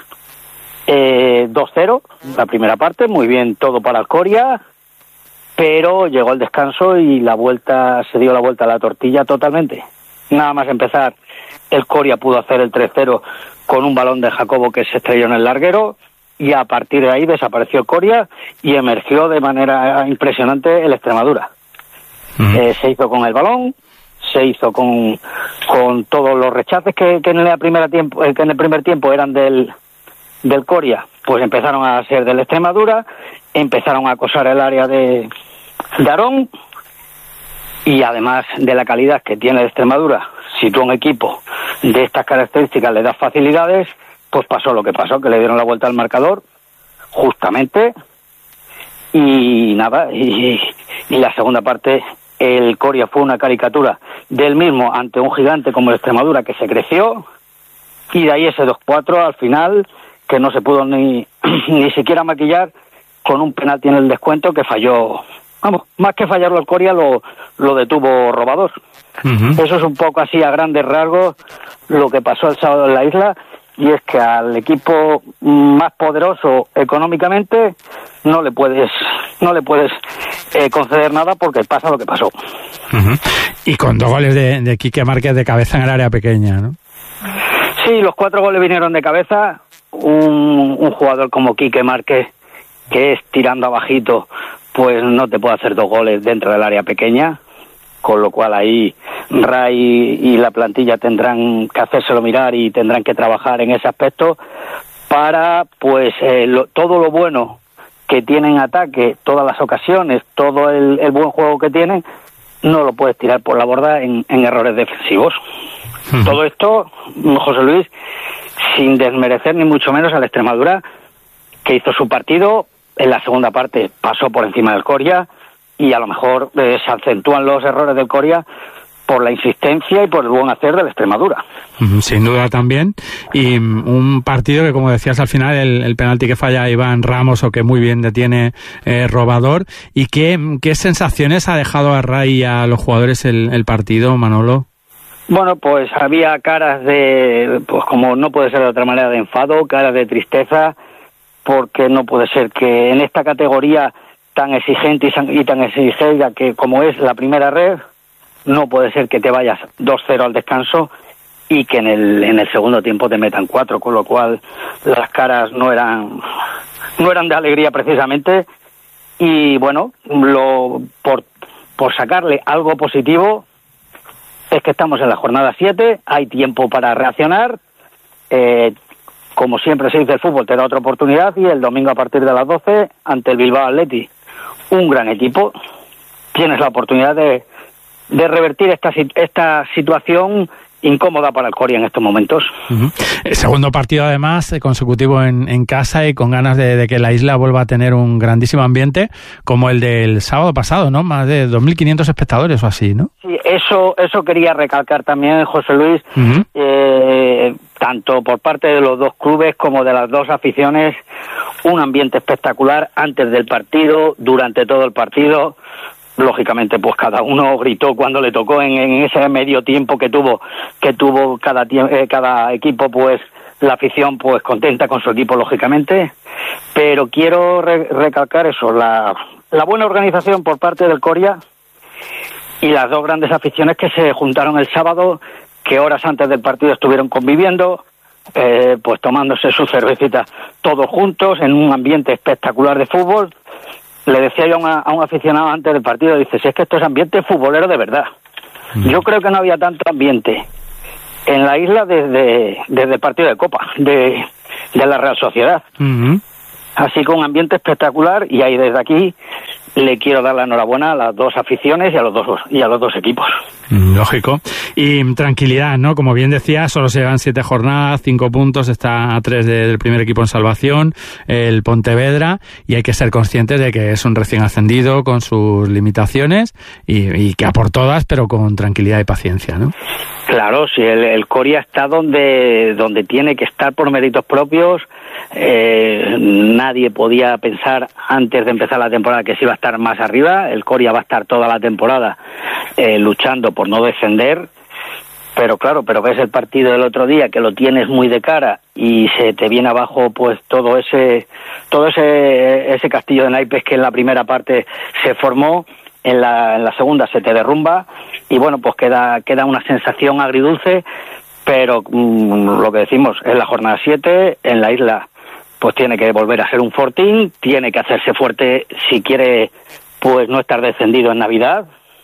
2-0 la primera parte, muy bien todo para el Coria, pero llegó el descanso y se dio la vuelta a la tortilla totalmente. Nada más empezar, el Coria pudo hacer el 3-0 con un balón de Jacobo que se estrelló en el larguero, y a partir de ahí desapareció el Coria y emergió de manera impresionante el Extremadura. Se hizo con el balón, se hizo con todos los rechaces que en el primer tiempo eran del Coria, pues empezaron a ser del Extremadura, empezaron a acosar el área de Aarón, y además de la calidad que tiene el Extremadura, si tú a un equipo de estas características le das facilidades, pues pasó lo que pasó, que le dieron la vuelta al marcador justamente, y nada, y la segunda parte el Coria fue una caricatura del mismo ante un gigante como el Extremadura, que se creció, y de ahí ese 2-4 al final, que no se pudo ni siquiera maquillar con un penalti en el descuento que falló. Vamos, más que fallarlo el Coria, lo detuvo Robador. Eso es un poco así a grandes rasgos lo que pasó el sábado en la isla, y es que al equipo más poderoso económicamente no le puedes conceder nada, porque pasa lo que pasó. Y con 2 goles de Quique Márquez de cabeza en el área pequeña, ¿no? Sí, los 4 goles vinieron de cabeza. Un jugador como Quique Márquez, que es tirando abajito, pues no te puede hacer 2 goles dentro del área pequeña, con lo cual ahí Ray y la plantilla tendrán que hacérselo mirar y tendrán que trabajar en ese aspecto para, pues, todo lo bueno que tienen en ataque, todas las ocasiones, todo el buen juego que tienen, no lo puedes tirar por la borda en errores defensivos. Todo esto, José Luis, sin desmerecer ni mucho menos a la Extremadura, que hizo su partido. En la segunda parte pasó por encima del Coria, y a lo mejor se acentúan los errores del Coria por la insistencia y por el buen hacer de la Extremadura. Sin duda también. Y un partido que, como decías al final, el penalti que falla Iván Ramos, o que muy bien detiene Robador. ¿Y qué sensaciones ha dejado a Ray y a los jugadores el partido, Manolo? Bueno, pues había caras de, pues como no puede ser de otra manera, de enfado, caras de tristeza, porque no puede ser que en esta categoría tan exigente y tan exigente que como es la primera red, no puede ser que te vayas 2-0 al descanso y que en el segundo tiempo te metan 4, con lo cual las caras no eran de alegría precisamente. Y bueno, por sacarle algo positivo, es que estamos en la jornada 7, hay tiempo para reaccionar, como siempre se dice, el fútbol te da otra oportunidad, y el domingo a partir de las 12 ante el Bilbao Athletic, un gran equipo, tienes la oportunidad de revertir esta situación incómoda para el Coria en estos momentos. El segundo partido, además, consecutivo en casa, y con ganas de que la isla vuelva a tener un grandísimo ambiente como el del sábado pasado, ¿no? Más de 2.500 espectadores o así, ¿no? Sí, eso quería recalcar también, José Luis, tanto por parte de los dos clubes como de las dos aficiones, un ambiente espectacular antes del partido, durante todo el partido. Lógicamente, pues cada uno gritó cuando le tocó en ese medio tiempo que tuvo cada equipo, pues la afición pues contenta con su equipo, lógicamente. Pero quiero recalcar eso, la buena organización por parte del Coria y las dos grandes aficiones que se juntaron el sábado, que horas antes del partido estuvieron conviviendo, pues tomándose su cervecita todos juntos en un ambiente espectacular de fútbol. Le decía yo a un aficionado antes del partido, dice, si es que esto es ambiente futbolero de verdad. Yo creo que no había tanto ambiente en la isla desde el partido de Copa de la Real Sociedad. Así que un ambiente espectacular, y ahí desde aquí le quiero dar la enhorabuena a las dos aficiones y a los dos equipos. Lógico. Y tranquilidad, ¿no? Como bien decía, solo se llevan 7 jornadas, 5 puntos, está a 3 del primer equipo en salvación, el Pontevedra, y hay que ser conscientes de que es un recién ascendido con sus limitaciones y que a por todas, pero con tranquilidad y paciencia, ¿no? Claro, si el Coria está donde tiene que estar por méritos propios. Nadie podía pensar antes de empezar la temporada que se iba a estar más arriba. El Coria va a estar toda la temporada luchando por no descender, pero claro, ves el partido del otro día que lo tienes muy de cara y se te viene abajo pues todo ese castillo de naipes que en la primera parte se formó. En la segunda se te derrumba y bueno, pues queda una sensación agridulce, pero lo que decimos, es la jornada 7, en la isla pues tiene que volver a ser un fortín, tiene que hacerse fuerte si quiere pues no estar descendido en Navidad,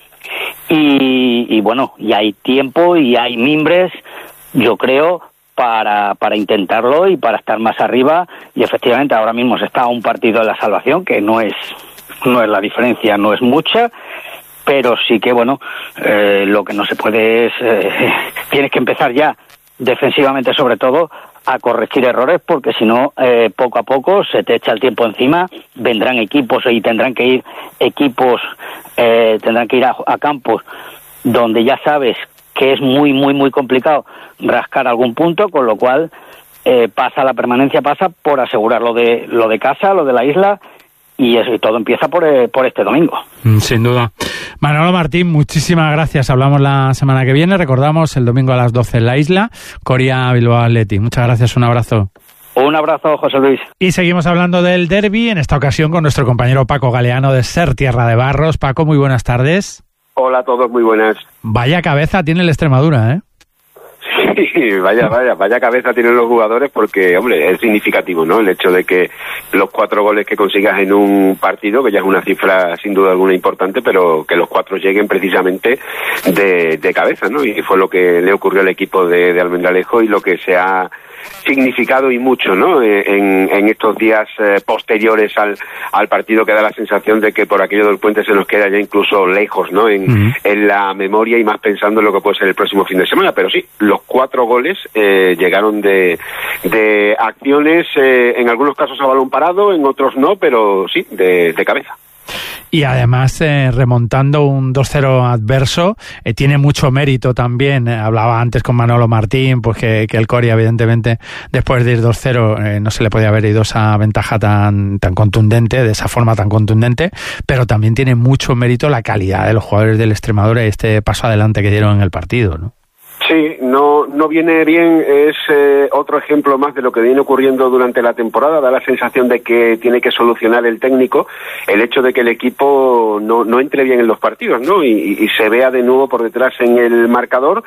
y bueno, y hay tiempo y hay mimbres, yo creo, para intentarlo y para estar más arriba, y efectivamente ahora mismo se está a un partido de la salvación, que no es la diferencia, no es mucha, pero sí que bueno, lo que no se puede es tienes que empezar ya defensivamente, sobre todo, a corregir errores, porque si no, poco a poco se te echa el tiempo encima, vendrán equipos y tendrán que ir a campos donde ya sabes que es muy muy muy complicado rascar algún punto, con lo cual la permanencia pasa por asegurar lo de casa, lo de la isla, y eso, y todo empieza por este domingo. Sin duda. Manolo Martín, muchísimas gracias. Hablamos la semana que viene. Recordamos el domingo a las 12 en la isla. Coria Bilbao Athletic. Muchas gracias. Un abrazo. Un abrazo, José Luis. Y seguimos hablando del derbi, en esta ocasión con nuestro compañero Paco Galeano de Ser Tierra de Barros. Paco, muy buenas tardes. Hola a todos, muy buenas. Vaya cabeza tiene el Extremadura, ¿eh? Sí, vaya cabeza tienen los jugadores, porque, hombre, es significativo, ¿no? El hecho de que los 4 goles que consigas en un partido, que ya es una cifra sin duda alguna importante, pero que los 4 lleguen precisamente de cabeza, ¿no? Y fue lo que le ocurrió al equipo de Almendralejo y lo que se ha significado y mucho, ¿no? En estos días posteriores al partido, que da la sensación de que por aquello del puente se nos queda ya incluso lejos, ¿no? En la memoria, y más pensando en lo que puede ser el próximo fin de semana. Pero sí, los 4 goles llegaron de acciones, en algunos casos a balón parado, en otros no, pero sí, de cabeza. Y además, remontando un 2-0 adverso, tiene mucho mérito también. Hablaba antes con Manolo Martín, pues que el Coria, evidentemente, después de ir 2-0, no se le podía haber ido esa ventaja tan contundente, de esa forma tan contundente, pero también tiene mucho mérito la calidad de los jugadores del Extremadura y este paso adelante que dieron en el partido, ¿no? Sí, no viene bien, es otro ejemplo más de lo que viene ocurriendo durante la temporada. Da la sensación de que tiene que solucionar el técnico el hecho de que el equipo no entre bien en los partidos, ¿no? Y se vea de nuevo por detrás en el marcador,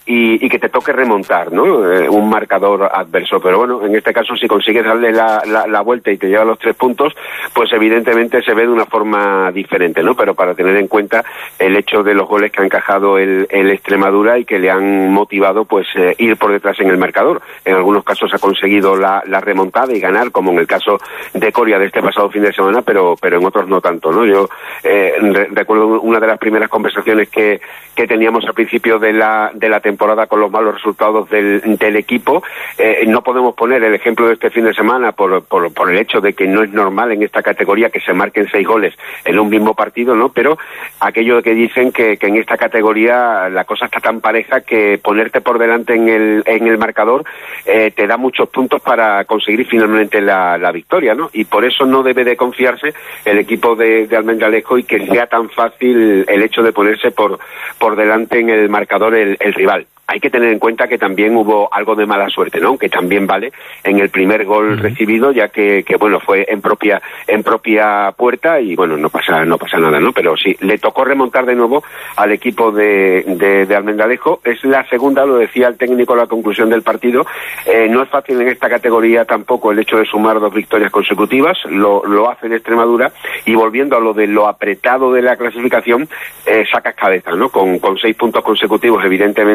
y que te toque remontar, ¿no? Un marcador adverso. Pero bueno, en este caso, si consigues darle la vuelta y te lleva los 3 puntos, pues evidentemente se ve de una forma diferente, ¿no? Pero para tener en cuenta el hecho de los goles que ha encajado el Extremadura y que le han motivado pues ir por detrás en el marcador. En algunos casos ha conseguido la remontada y ganar, como en el caso de Coria de este pasado fin de semana, pero en otros no tanto, ¿no? Yo recuerdo una de las primeras conversaciones que teníamos al principio de la temporada con los malos resultados del equipo. No podemos poner el ejemplo de este fin de semana por el hecho de que no es normal en esta categoría que se marquen 6 goles en un mismo partido, ¿no? Pero aquello de que dicen que en esta categoría la cosa está tan pareja que ponerte por delante en el marcador te da muchos puntos para conseguir finalmente la victoria, ¿no? Y por eso no debe de confiarse el equipo de Almendralejo y que sea tan fácil el hecho de ponerse por delante en el marcador el rival. Hay que tener en cuenta que también hubo algo de mala suerte, ¿no? Que también vale en el primer gol recibido, ya que bueno, fue en propia puerta y bueno, no pasa nada, ¿no? Pero sí, le tocó remontar de nuevo al equipo de Almendralejo. Es la segunda, lo decía el técnico a la conclusión del partido. No es fácil en esta categoría tampoco el hecho de sumar 2 victorias consecutivas, lo hace en Extremadura, y volviendo a lo de lo apretado de la clasificación, sacas cabeza, ¿no? Con 6 puntos consecutivos, evidentemente la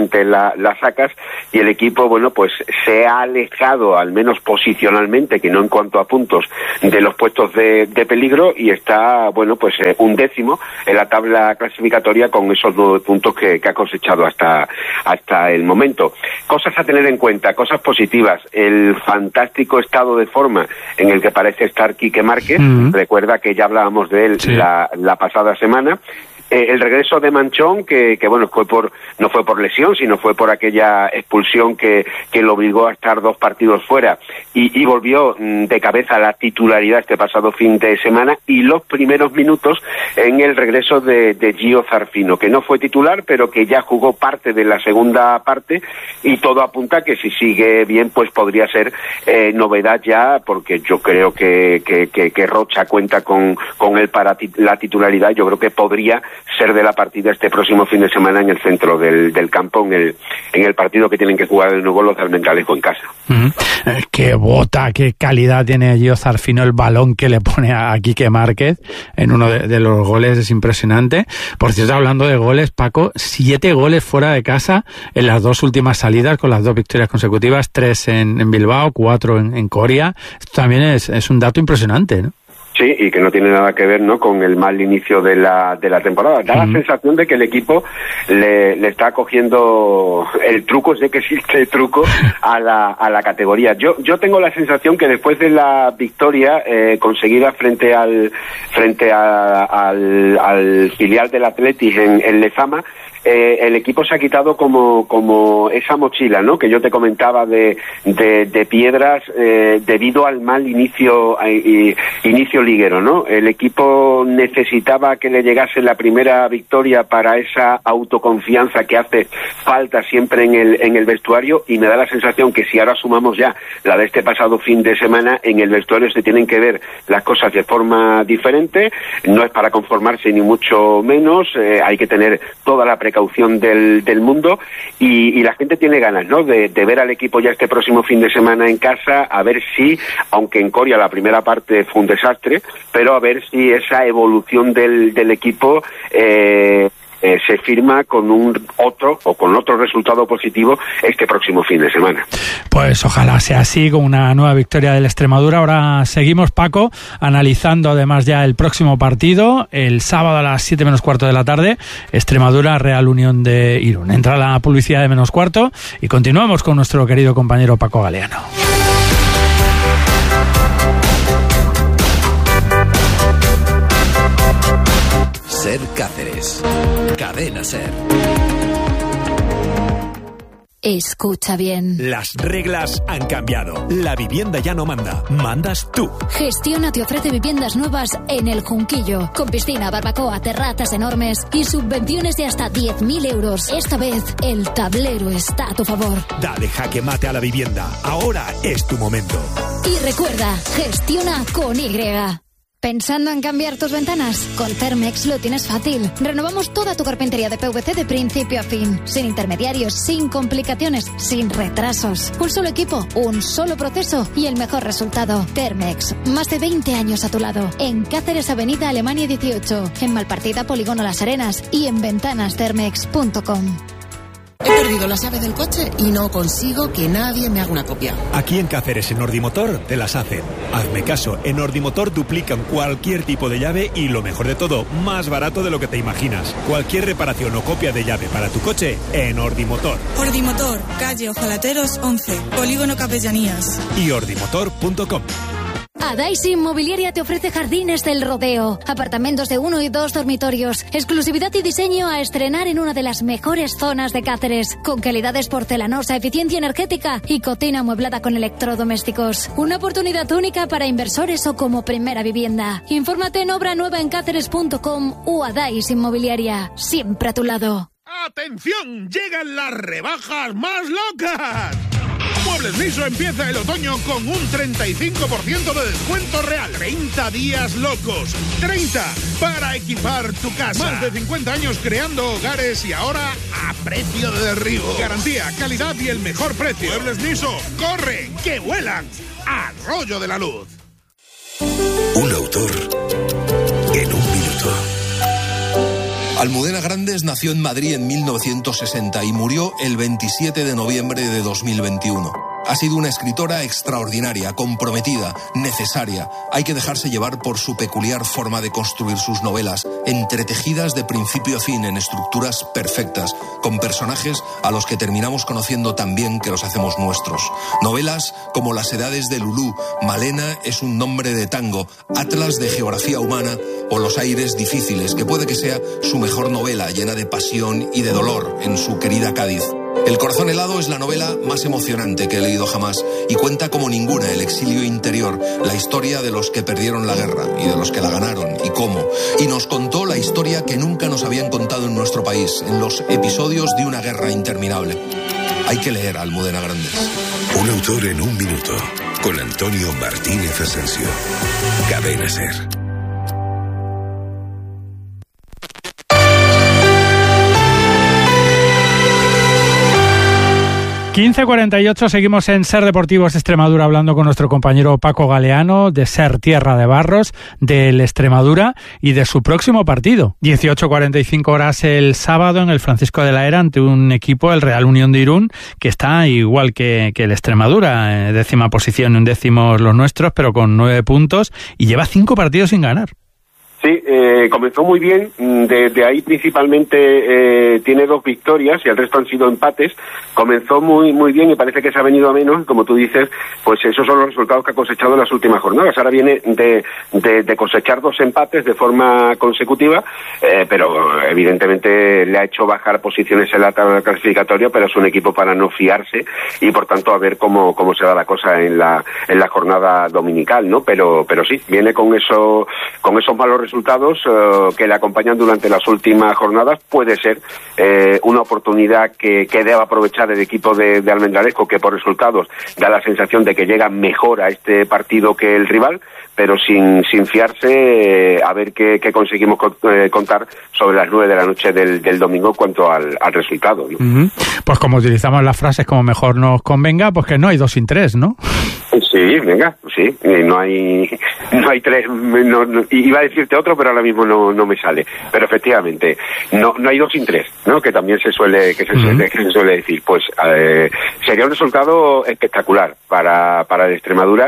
la sacas, y el equipo, bueno, pues se ha alejado, al menos posicionalmente, que no en cuanto a puntos, de los puestos de peligro, y está, bueno, pues 11º en la tabla clasificatoria con esos 9 puntos que ha cosechado hasta el momento. Cosas a tener en cuenta, cosas positivas: el fantástico estado de forma en el que parece estar Quique Márquez. Recuerda que ya hablábamos de él la pasada semana. El regreso de Manchón, que bueno, no fue por lesión, sino fue por aquella expulsión que lo obligó a estar 2 partidos fuera, y volvió de cabeza a la titularidad este pasado fin de semana, y los primeros minutos en el regreso de Gio Zarfino, que no fue titular, pero que ya jugó parte de la segunda parte, y todo apunta que si sigue bien, pues podría ser novedad ya, porque yo creo que Rocha cuenta con él para la titularidad. Yo creo que podría ser de la partida este próximo fin de semana en el centro del campo, en el partido que tienen que jugar de nuevo los Almendralejo en casa. Qué bota, qué calidad tiene Gio Zarfino, el balón que le pone a Quique Márquez en uno de los goles es impresionante. Por cierto, hablando de goles, Paco, 7 goles fuera de casa en las 2 últimas salidas, con las 2 victorias consecutivas, 3 en Bilbao, 4 en Coria. Esto también es un dato impresionante, ¿no? Sí, y que no tiene nada que ver, ¿no?, con el mal inicio de la temporada. Da la sensación de que el equipo le está cogiendo el truco, sé que existe el truco, a la categoría. Yo tengo la sensación que después de la victoria conseguida frente al filial del Athletic en Lezama, el equipo se ha quitado como esa mochila, ¿no?, que yo te comentaba de piedras debido al mal inicio liguero, ¿no? El equipo necesitaba que le llegase la primera victoria para esa autoconfianza que hace falta siempre en el vestuario, y me da la sensación que si ahora sumamos ya la de este pasado fin de semana, en el vestuario se tienen que ver las cosas de forma diferente. No es para conformarse ni mucho menos, hay que tener toda la precaución del mundo, y la gente tiene ganas, ¿no?, de ver al equipo ya este próximo fin de semana en casa, a ver si, aunque en Coria la primera parte fue un desastre, pero a ver si esa evolución del equipo se firma con otro resultado positivo este próximo fin de semana. Pues ojalá sea así, con una nueva victoria del Extremadura. Ahora seguimos, Paco, analizando además ya el próximo partido, el sábado a las 7 menos cuarto de la tarde, Extremadura Real Unión de Irún. Entra la publicidad de menos cuarto y continuamos con nuestro querido compañero Paco Galeano. Ser Cáceres. Cadena Ser. Escucha bien. Las reglas han cambiado. La vivienda ya no manda. Mandas tú. Gestiona te ofrece viviendas nuevas en El Junquillo, con piscina, barbacoa, terrazas enormes y subvenciones de hasta 10.000 euros. Esta vez, el tablero está a tu favor. Dale jaque mate a la vivienda. Ahora es tu momento. Y recuerda, gestiona con Y. ¿Pensando en cambiar tus ventanas? Con Thermex lo tienes fácil. Renovamos toda tu carpintería de PVC de principio a fin. Sin intermediarios, sin complicaciones, sin retrasos. Un solo equipo, un solo proceso y el mejor resultado. Thermex, más de 20 años a tu lado. En Cáceres, Avenida Alemania 18. En Malpartida, Polígono Las Arenas. Y en ventanasthermex.com. He perdido la llave del coche y no consigo que nadie me haga una copia. Aquí en Cáceres, en Ordimotor, te las hacen. Hazme caso, en Ordimotor duplican cualquier tipo de llave y, lo mejor de todo, más barato de lo que te imaginas. Cualquier reparación o copia de llave para tu coche, en Ordimotor. Ordimotor, calle Ojalateros 11, Polígono Capellanías. Y ordimotor.com. Adaisy Inmobiliaria te ofrece Jardines del Rodeo, apartamentos de 1 y 2 dormitorios, exclusividad y diseño a estrenar en una de las mejores zonas de Cáceres, con calidades porcelanosa, eficiencia energética y cocina amueblada con electrodomésticos. Una oportunidad única para inversores o como primera vivienda. Infórmate en obranuevaencaceres.com o Adaisy Inmobiliaria, siempre a tu lado. ¡Atención! ¡Llegan las rebajas más locas! Muebles Niso empieza el otoño con un 35% de descuento real. 30 días locos. 30 para equipar tu casa. Más de 50 años creando hogares y ahora a precio de derribo. Garantía, calidad y el mejor precio. Muebles Niso, corren, que vuelan. Arroyo de la Luz. Un autor en un minuto. Almudena Grandes nació en Madrid en 1960 y murió el 27 de noviembre de 2021. Ha sido una escritora extraordinaria, comprometida, necesaria. Hay que dejarse llevar por su peculiar forma de construir sus novelas, entretejidas de principio a fin en estructuras perfectas, con personajes a los que terminamos conociendo tan bien que los hacemos nuestros. Novelas como Las edades de Lulú, Malena es un nombre de tango, Atlas de geografía humana o Los aires difíciles, que puede que sea su mejor novela, llena de pasión y de dolor en su querida Cádiz. El corazón helado es la novela más emocionante que he leído jamás y cuenta como ninguna el exilio interior, la historia de los que perdieron la guerra y de los que la ganaron y cómo. Y nos contó la historia que nunca nos habían contado en nuestro país, en los episodios de una guerra interminable. Hay que leer a Almudena Grandes. Un autor en un minuto, con Antonio Martínez Asensio. Cadena SER. 15:48, seguimos en SER Deportivos Extremadura hablando con nuestro compañero Paco Galeano de SER Tierra de Barros, del Extremadura y de su próximo partido. 18:45 horas el sábado en el Francisco de la Era ante un equipo, el Real Unión de Irún, que está igual que el Extremadura, décima posición, undécimos los nuestros, pero con 9 puntos y lleva 5 partidos sin ganar. Sí, comenzó muy bien, de ahí principalmente tiene 2 victorias y el resto han sido empates. Comenzó muy bien y parece que se ha venido a menos, como tú dices, pues esos son los resultados que ha cosechado en las últimas jornadas. Ahora viene de cosechar 2 empates de forma consecutiva, pero evidentemente le ha hecho bajar posiciones en la tabla clasificatoria, pero es un equipo para no fiarse y por tanto a ver cómo se da la cosa en la jornada dominical, ¿no? Pero sí, viene con esos malos resultados que le acompañan durante las últimas jornadas. Puede ser una oportunidad que deba aprovechar el equipo de Almendralejo, que por resultados da la sensación de que llega mejor a este partido que el rival, pero sin fiarse, a ver qué conseguimos contar sobre las 9 de la noche del domingo en cuanto al resultado, ¿no? Uh-huh. Pues como utilizamos las frases como mejor nos convenga, pues que no hay 2 sin 3, ¿no? Sí, venga, sí, no hay 3, iba a decirte otro, pero ahora mismo no me sale, pero efectivamente, no hay 2 sin 3, ¿no? Que también se suele decir, pues sería un resultado espectacular para el Extremadura,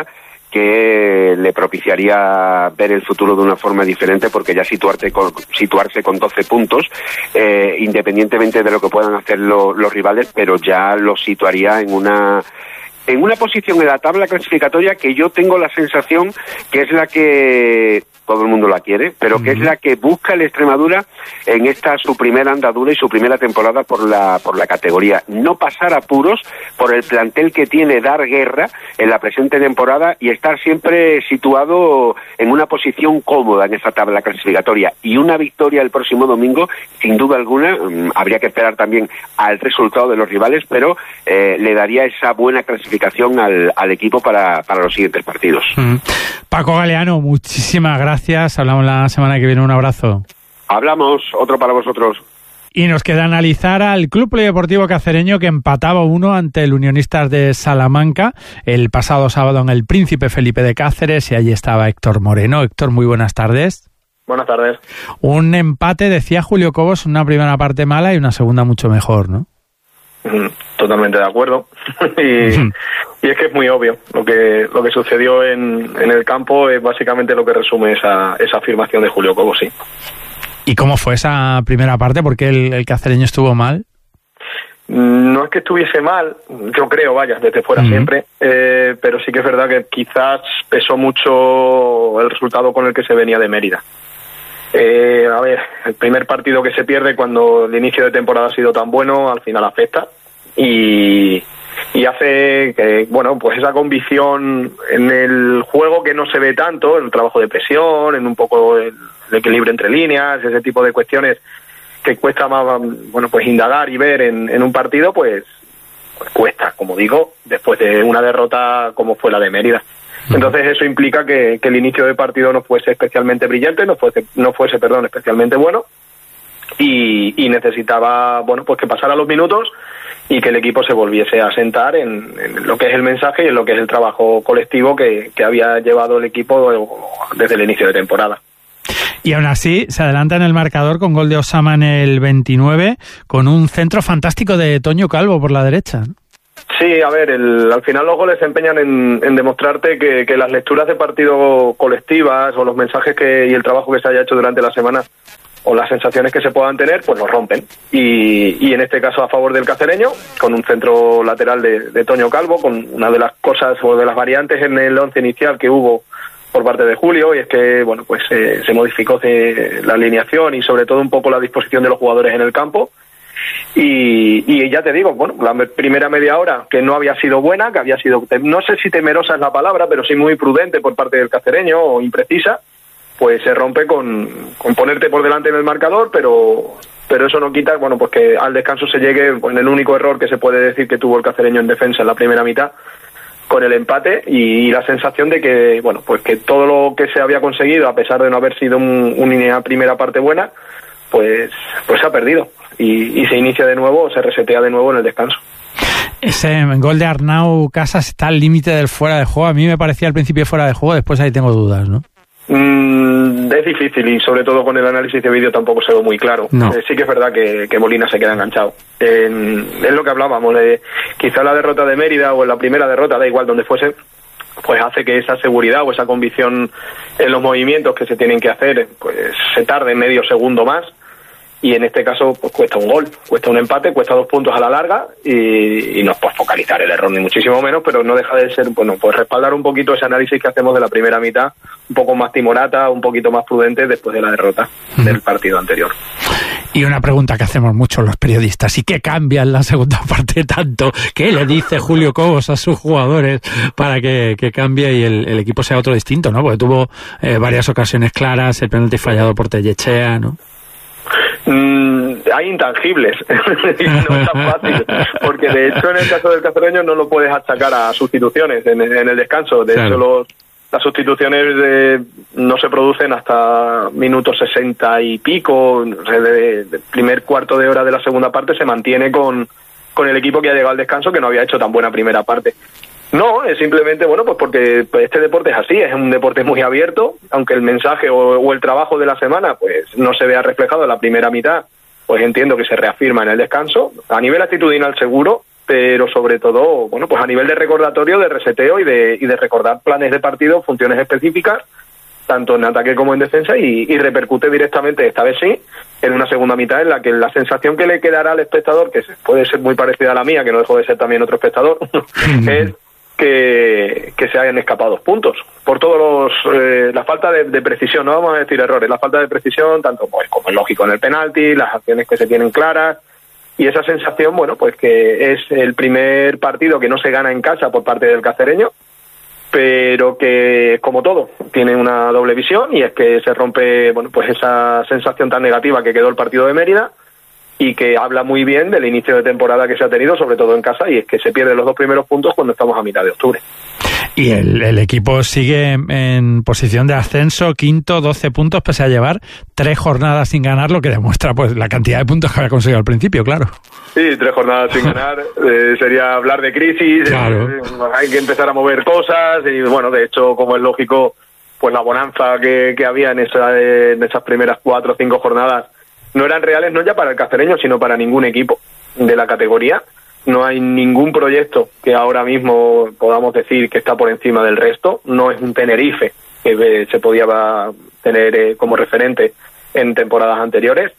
que le propiciaría ver el futuro de una forma diferente, porque ya situarse con 12 puntos, independientemente de lo que puedan hacer los rivales, pero ya lo situaría en una posición en la tabla clasificatoria que yo tengo la sensación que es la que todo el mundo la quiere, pero que es la que busca el Extremadura en esta su primera andadura y su primera temporada por la categoría. No pasar apuros por el plantel que tiene, dar guerra en la presente temporada y estar siempre situado en una posición cómoda en esa tabla clasificatoria. Y una victoria el próximo domingo, sin duda alguna, habría que esperar también al resultado de los rivales, pero le daría esa buena clasificación al equipo para los siguientes partidos. Paco Galeano, muchísimas gracias. Hablamos la semana que viene. Un abrazo. Hablamos. Otro para vosotros. Y nos queda analizar al Club Polideportivo Cacereño, que empataba 1 ante el Unionistas de Salamanca el pasado sábado en el Príncipe Felipe de Cáceres, y allí estaba Héctor Moreno. Héctor, muy buenas tardes. Buenas tardes. Un empate, decía Julio Cobos, una primera parte mala y una segunda mucho mejor, ¿no? Totalmente de acuerdo. Y es que es muy obvio lo que sucedió en el campo, es básicamente lo que resume esa afirmación de Julio Cobos, sí. ¿Y cómo fue esa primera parte? ¿Por qué el cacereño estuvo mal? No es que estuviese mal, yo creo, vaya, desde fuera siempre, pero sí que es verdad que quizás pesó mucho el resultado con el que se venía de Mérida. A ver, el primer partido que se pierde cuando el inicio de temporada ha sido tan bueno, al final afecta y hace que, bueno, pues esa convicción en el juego que no se ve tanto, en el trabajo de presión, en un poco el equilibrio entre líneas, ese tipo de cuestiones que cuesta más, bueno, pues indagar y ver en un partido, pues cuesta, como digo, después de una derrota como fue la de Mérida. Entonces eso implica que el inicio de partido no fuese especialmente brillante, no fuese especialmente bueno, y necesitaba, bueno, pues que pasara los minutos y que el equipo se volviese a sentar en lo que es el mensaje y en lo que es el trabajo colectivo que había llevado el equipo desde el inicio de temporada. Y aún así se adelanta en el marcador con gol de Osama en el 29, con un centro fantástico de Toño Calvo por la derecha, ¿no? Sí, a ver, al final los goles se empeñan en demostrarte que las lecturas de partido colectivas o los mensajes y el trabajo que se haya hecho durante la semana o las sensaciones que se puedan tener, pues los rompen. Y en este caso a favor del Cacereño, con un centro lateral de Toño Calvo, con una de las cosas o de las variantes en el 11 inicial que hubo por parte de Julio, y es que bueno, pues se modificó la alineación y sobre todo un poco la disposición de los jugadores en el campo. Y ya te digo, bueno, la primera media hora que no había sido buena, que había sido, no sé si temerosa es la palabra, pero sí muy prudente por parte del Cacereño o imprecisa, pues se rompe con ponerte por delante en el marcador, pero eso no quita, bueno, pues que al descanso se llegue con el único error que se puede decir que tuvo el Cacereño en defensa en la primera mitad, con el empate y la sensación de que, bueno, pues que todo lo que se había conseguido, a pesar de no haber sido una primera parte buena, pues se ha perdido y se inicia de nuevo, se resetea de nuevo en el descanso. Ese gol de Arnau Casas está al límite del fuera de juego. A mí me parecía al principio fuera de juego, después ahí tengo dudas, ¿no? Es difícil y sobre todo con el análisis de vídeo tampoco se ve muy claro. No. Sí que es verdad que Molina se queda enganchado. Es lo que hablábamos, quizá la derrota de Mérida o en la primera derrota, da igual donde fuese, pues hace que esa seguridad o esa convicción en los movimientos que se tienen que hacer, pues se tarde medio segundo más. Y en este caso pues cuesta un gol, cuesta un empate, cuesta 2 puntos a la larga y no es por focalizar el error ni muchísimo menos, pero no deja de ser, bueno, pues respaldar un poquito ese análisis que hacemos de la primera mitad, un poco más timorata, un poquito más prudente después de la derrota del partido anterior. Y una pregunta que hacemos muchos los periodistas, ¿y qué cambia en la segunda parte tanto? ¿Qué le dice Julio Cobos a sus jugadores para que cambie y el equipo sea otro distinto, ¿no? Porque tuvo varias ocasiones claras, el penalti fallado por Tellechea, ¿no? Hay intangibles y no es tan fácil, porque de hecho en el caso del Cacereño no lo puedes achacar a sustituciones en el descanso. De hecho las sustituciones no se producen hasta minutos 60 y pico. De primer cuarto de hora de la segunda parte se mantiene con el equipo que ha llegado al descanso, que no había hecho tan buena primera parte. No, es simplemente, bueno, pues porque este deporte es así, es un deporte muy abierto, aunque el mensaje o el trabajo de la semana pues no se vea reflejado en la primera mitad, pues entiendo que se reafirma en el descanso, a nivel actitudinal seguro, pero sobre todo, bueno, pues a nivel de recordatorio, de reseteo y de recordar planes de partido, funciones específicas, tanto en ataque como en defensa, y repercute directamente, esta vez sí, en una segunda mitad en la que la sensación que le quedará al espectador, que puede ser muy parecida a la mía, que no dejo de ser también otro espectador, es que se hayan escapado puntos por todos la falta de precisión, no vamos a decir errores, la falta de precisión, tanto pues como es lógico en el penalti, las acciones que se tienen claras, y esa sensación, bueno, pues que es el primer partido que no se gana en casa por parte del Cacereño, pero que, como todo, tiene una doble visión, y es que se rompe, bueno, pues esa sensación tan negativa que quedó el partido de Mérida, y que habla muy bien del inicio de temporada que se ha tenido, sobre todo en casa, y es que se pierden los 2 primeros puntos cuando estamos a mitad de octubre. Y el equipo sigue en posición de ascenso, quinto, 12 puntos, pese a llevar 3 jornadas sin ganar, lo que demuestra pues la cantidad de puntos que había conseguido al principio, claro. Sí, 3 jornadas sin ganar, sería hablar de crisis, claro. Hay que empezar a mover cosas, y bueno, de hecho, como es lógico, pues la bonanza que había en esas primeras 4 o 5 jornadas no eran reales, no ya para el Cacereño, sino para ningún equipo de la categoría. No hay ningún proyecto que ahora mismo podamos decir que está por encima del resto. No es un Tenerife que se podía tener como referente en temporadas anteriores.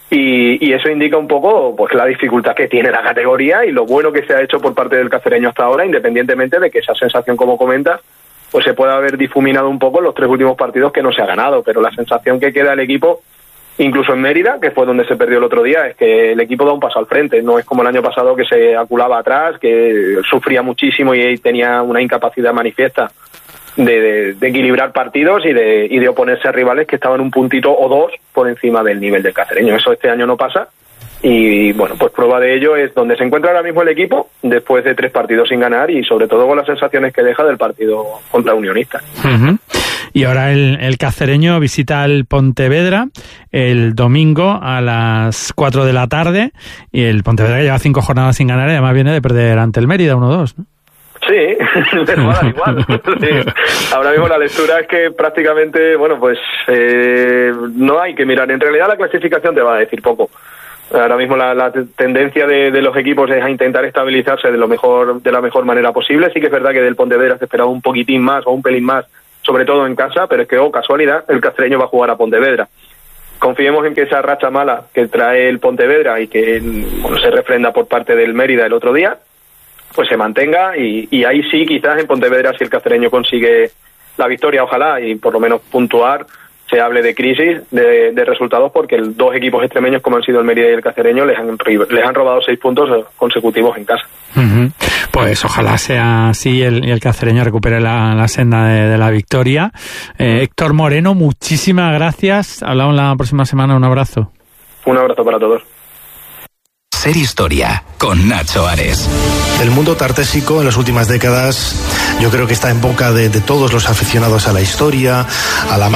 Y eso indica un poco pues la dificultad que tiene la categoría y lo bueno que se ha hecho por parte del Cacereño hasta ahora, independientemente de que esa sensación, como comentas, pues se pueda haber difuminado un poco en los 3 últimos partidos que no se ha ganado. Pero la sensación que queda el equipo, incluso en Mérida, que fue donde se perdió el otro día, es que el equipo da un paso al frente. No es como el año pasado, que se aculaba atrás, que sufría muchísimo y tenía una incapacidad manifiesta de equilibrar partidos y de oponerse a rivales que estaban un puntito o 2 por encima del nivel del Cacereño. Eso este año no pasa. Y bueno, pues prueba de ello es donde se encuentra ahora mismo el equipo, después de 3 partidos sin ganar, y sobre todo con las sensaciones que deja del partido contra Unionistas. Y ahora el Cacereño visita al Pontevedra el domingo a las 4 de la tarde, y el Pontevedra lleva 5 jornadas sin ganar y además viene de perder ante el Mérida 1-2, ¿no? Sí, les va a dar igual. Sí. Ahora mismo la lectura es que prácticamente, bueno, pues no hay que mirar. En realidad la clasificación te va a decir poco. Ahora mismo la tendencia de los equipos es a intentar estabilizarse de la mejor manera posible. Sí que es verdad que del Pontevedra se esperaba un poquitín más o un pelín más, sobre todo en casa, pero es que, casualidad, el Cacereño va a jugar a Pontevedra. Confiemos en que esa racha mala que trae el Pontevedra y que se refrenda por parte del Mérida el otro día, pues se mantenga y ahí sí, quizás en Pontevedra, si el Cacereño consigue la victoria, ojalá, y por lo menos puntuar, se hable de crisis de resultados, porque dos equipos extremeños como han sido el Mérida y el Cacereño les han robado 6 puntos consecutivos en casa. Pues ojalá sea así y el Cacereño recupere la senda de la victoria. Héctor Moreno, muchísimas gracias. Hablamos la próxima semana. Un abrazo. Un abrazo para todos. Ser Historia con Nacho Ares. El mundo tartésico en las últimas décadas yo creo que está en boca de todos los aficionados a la historia, a la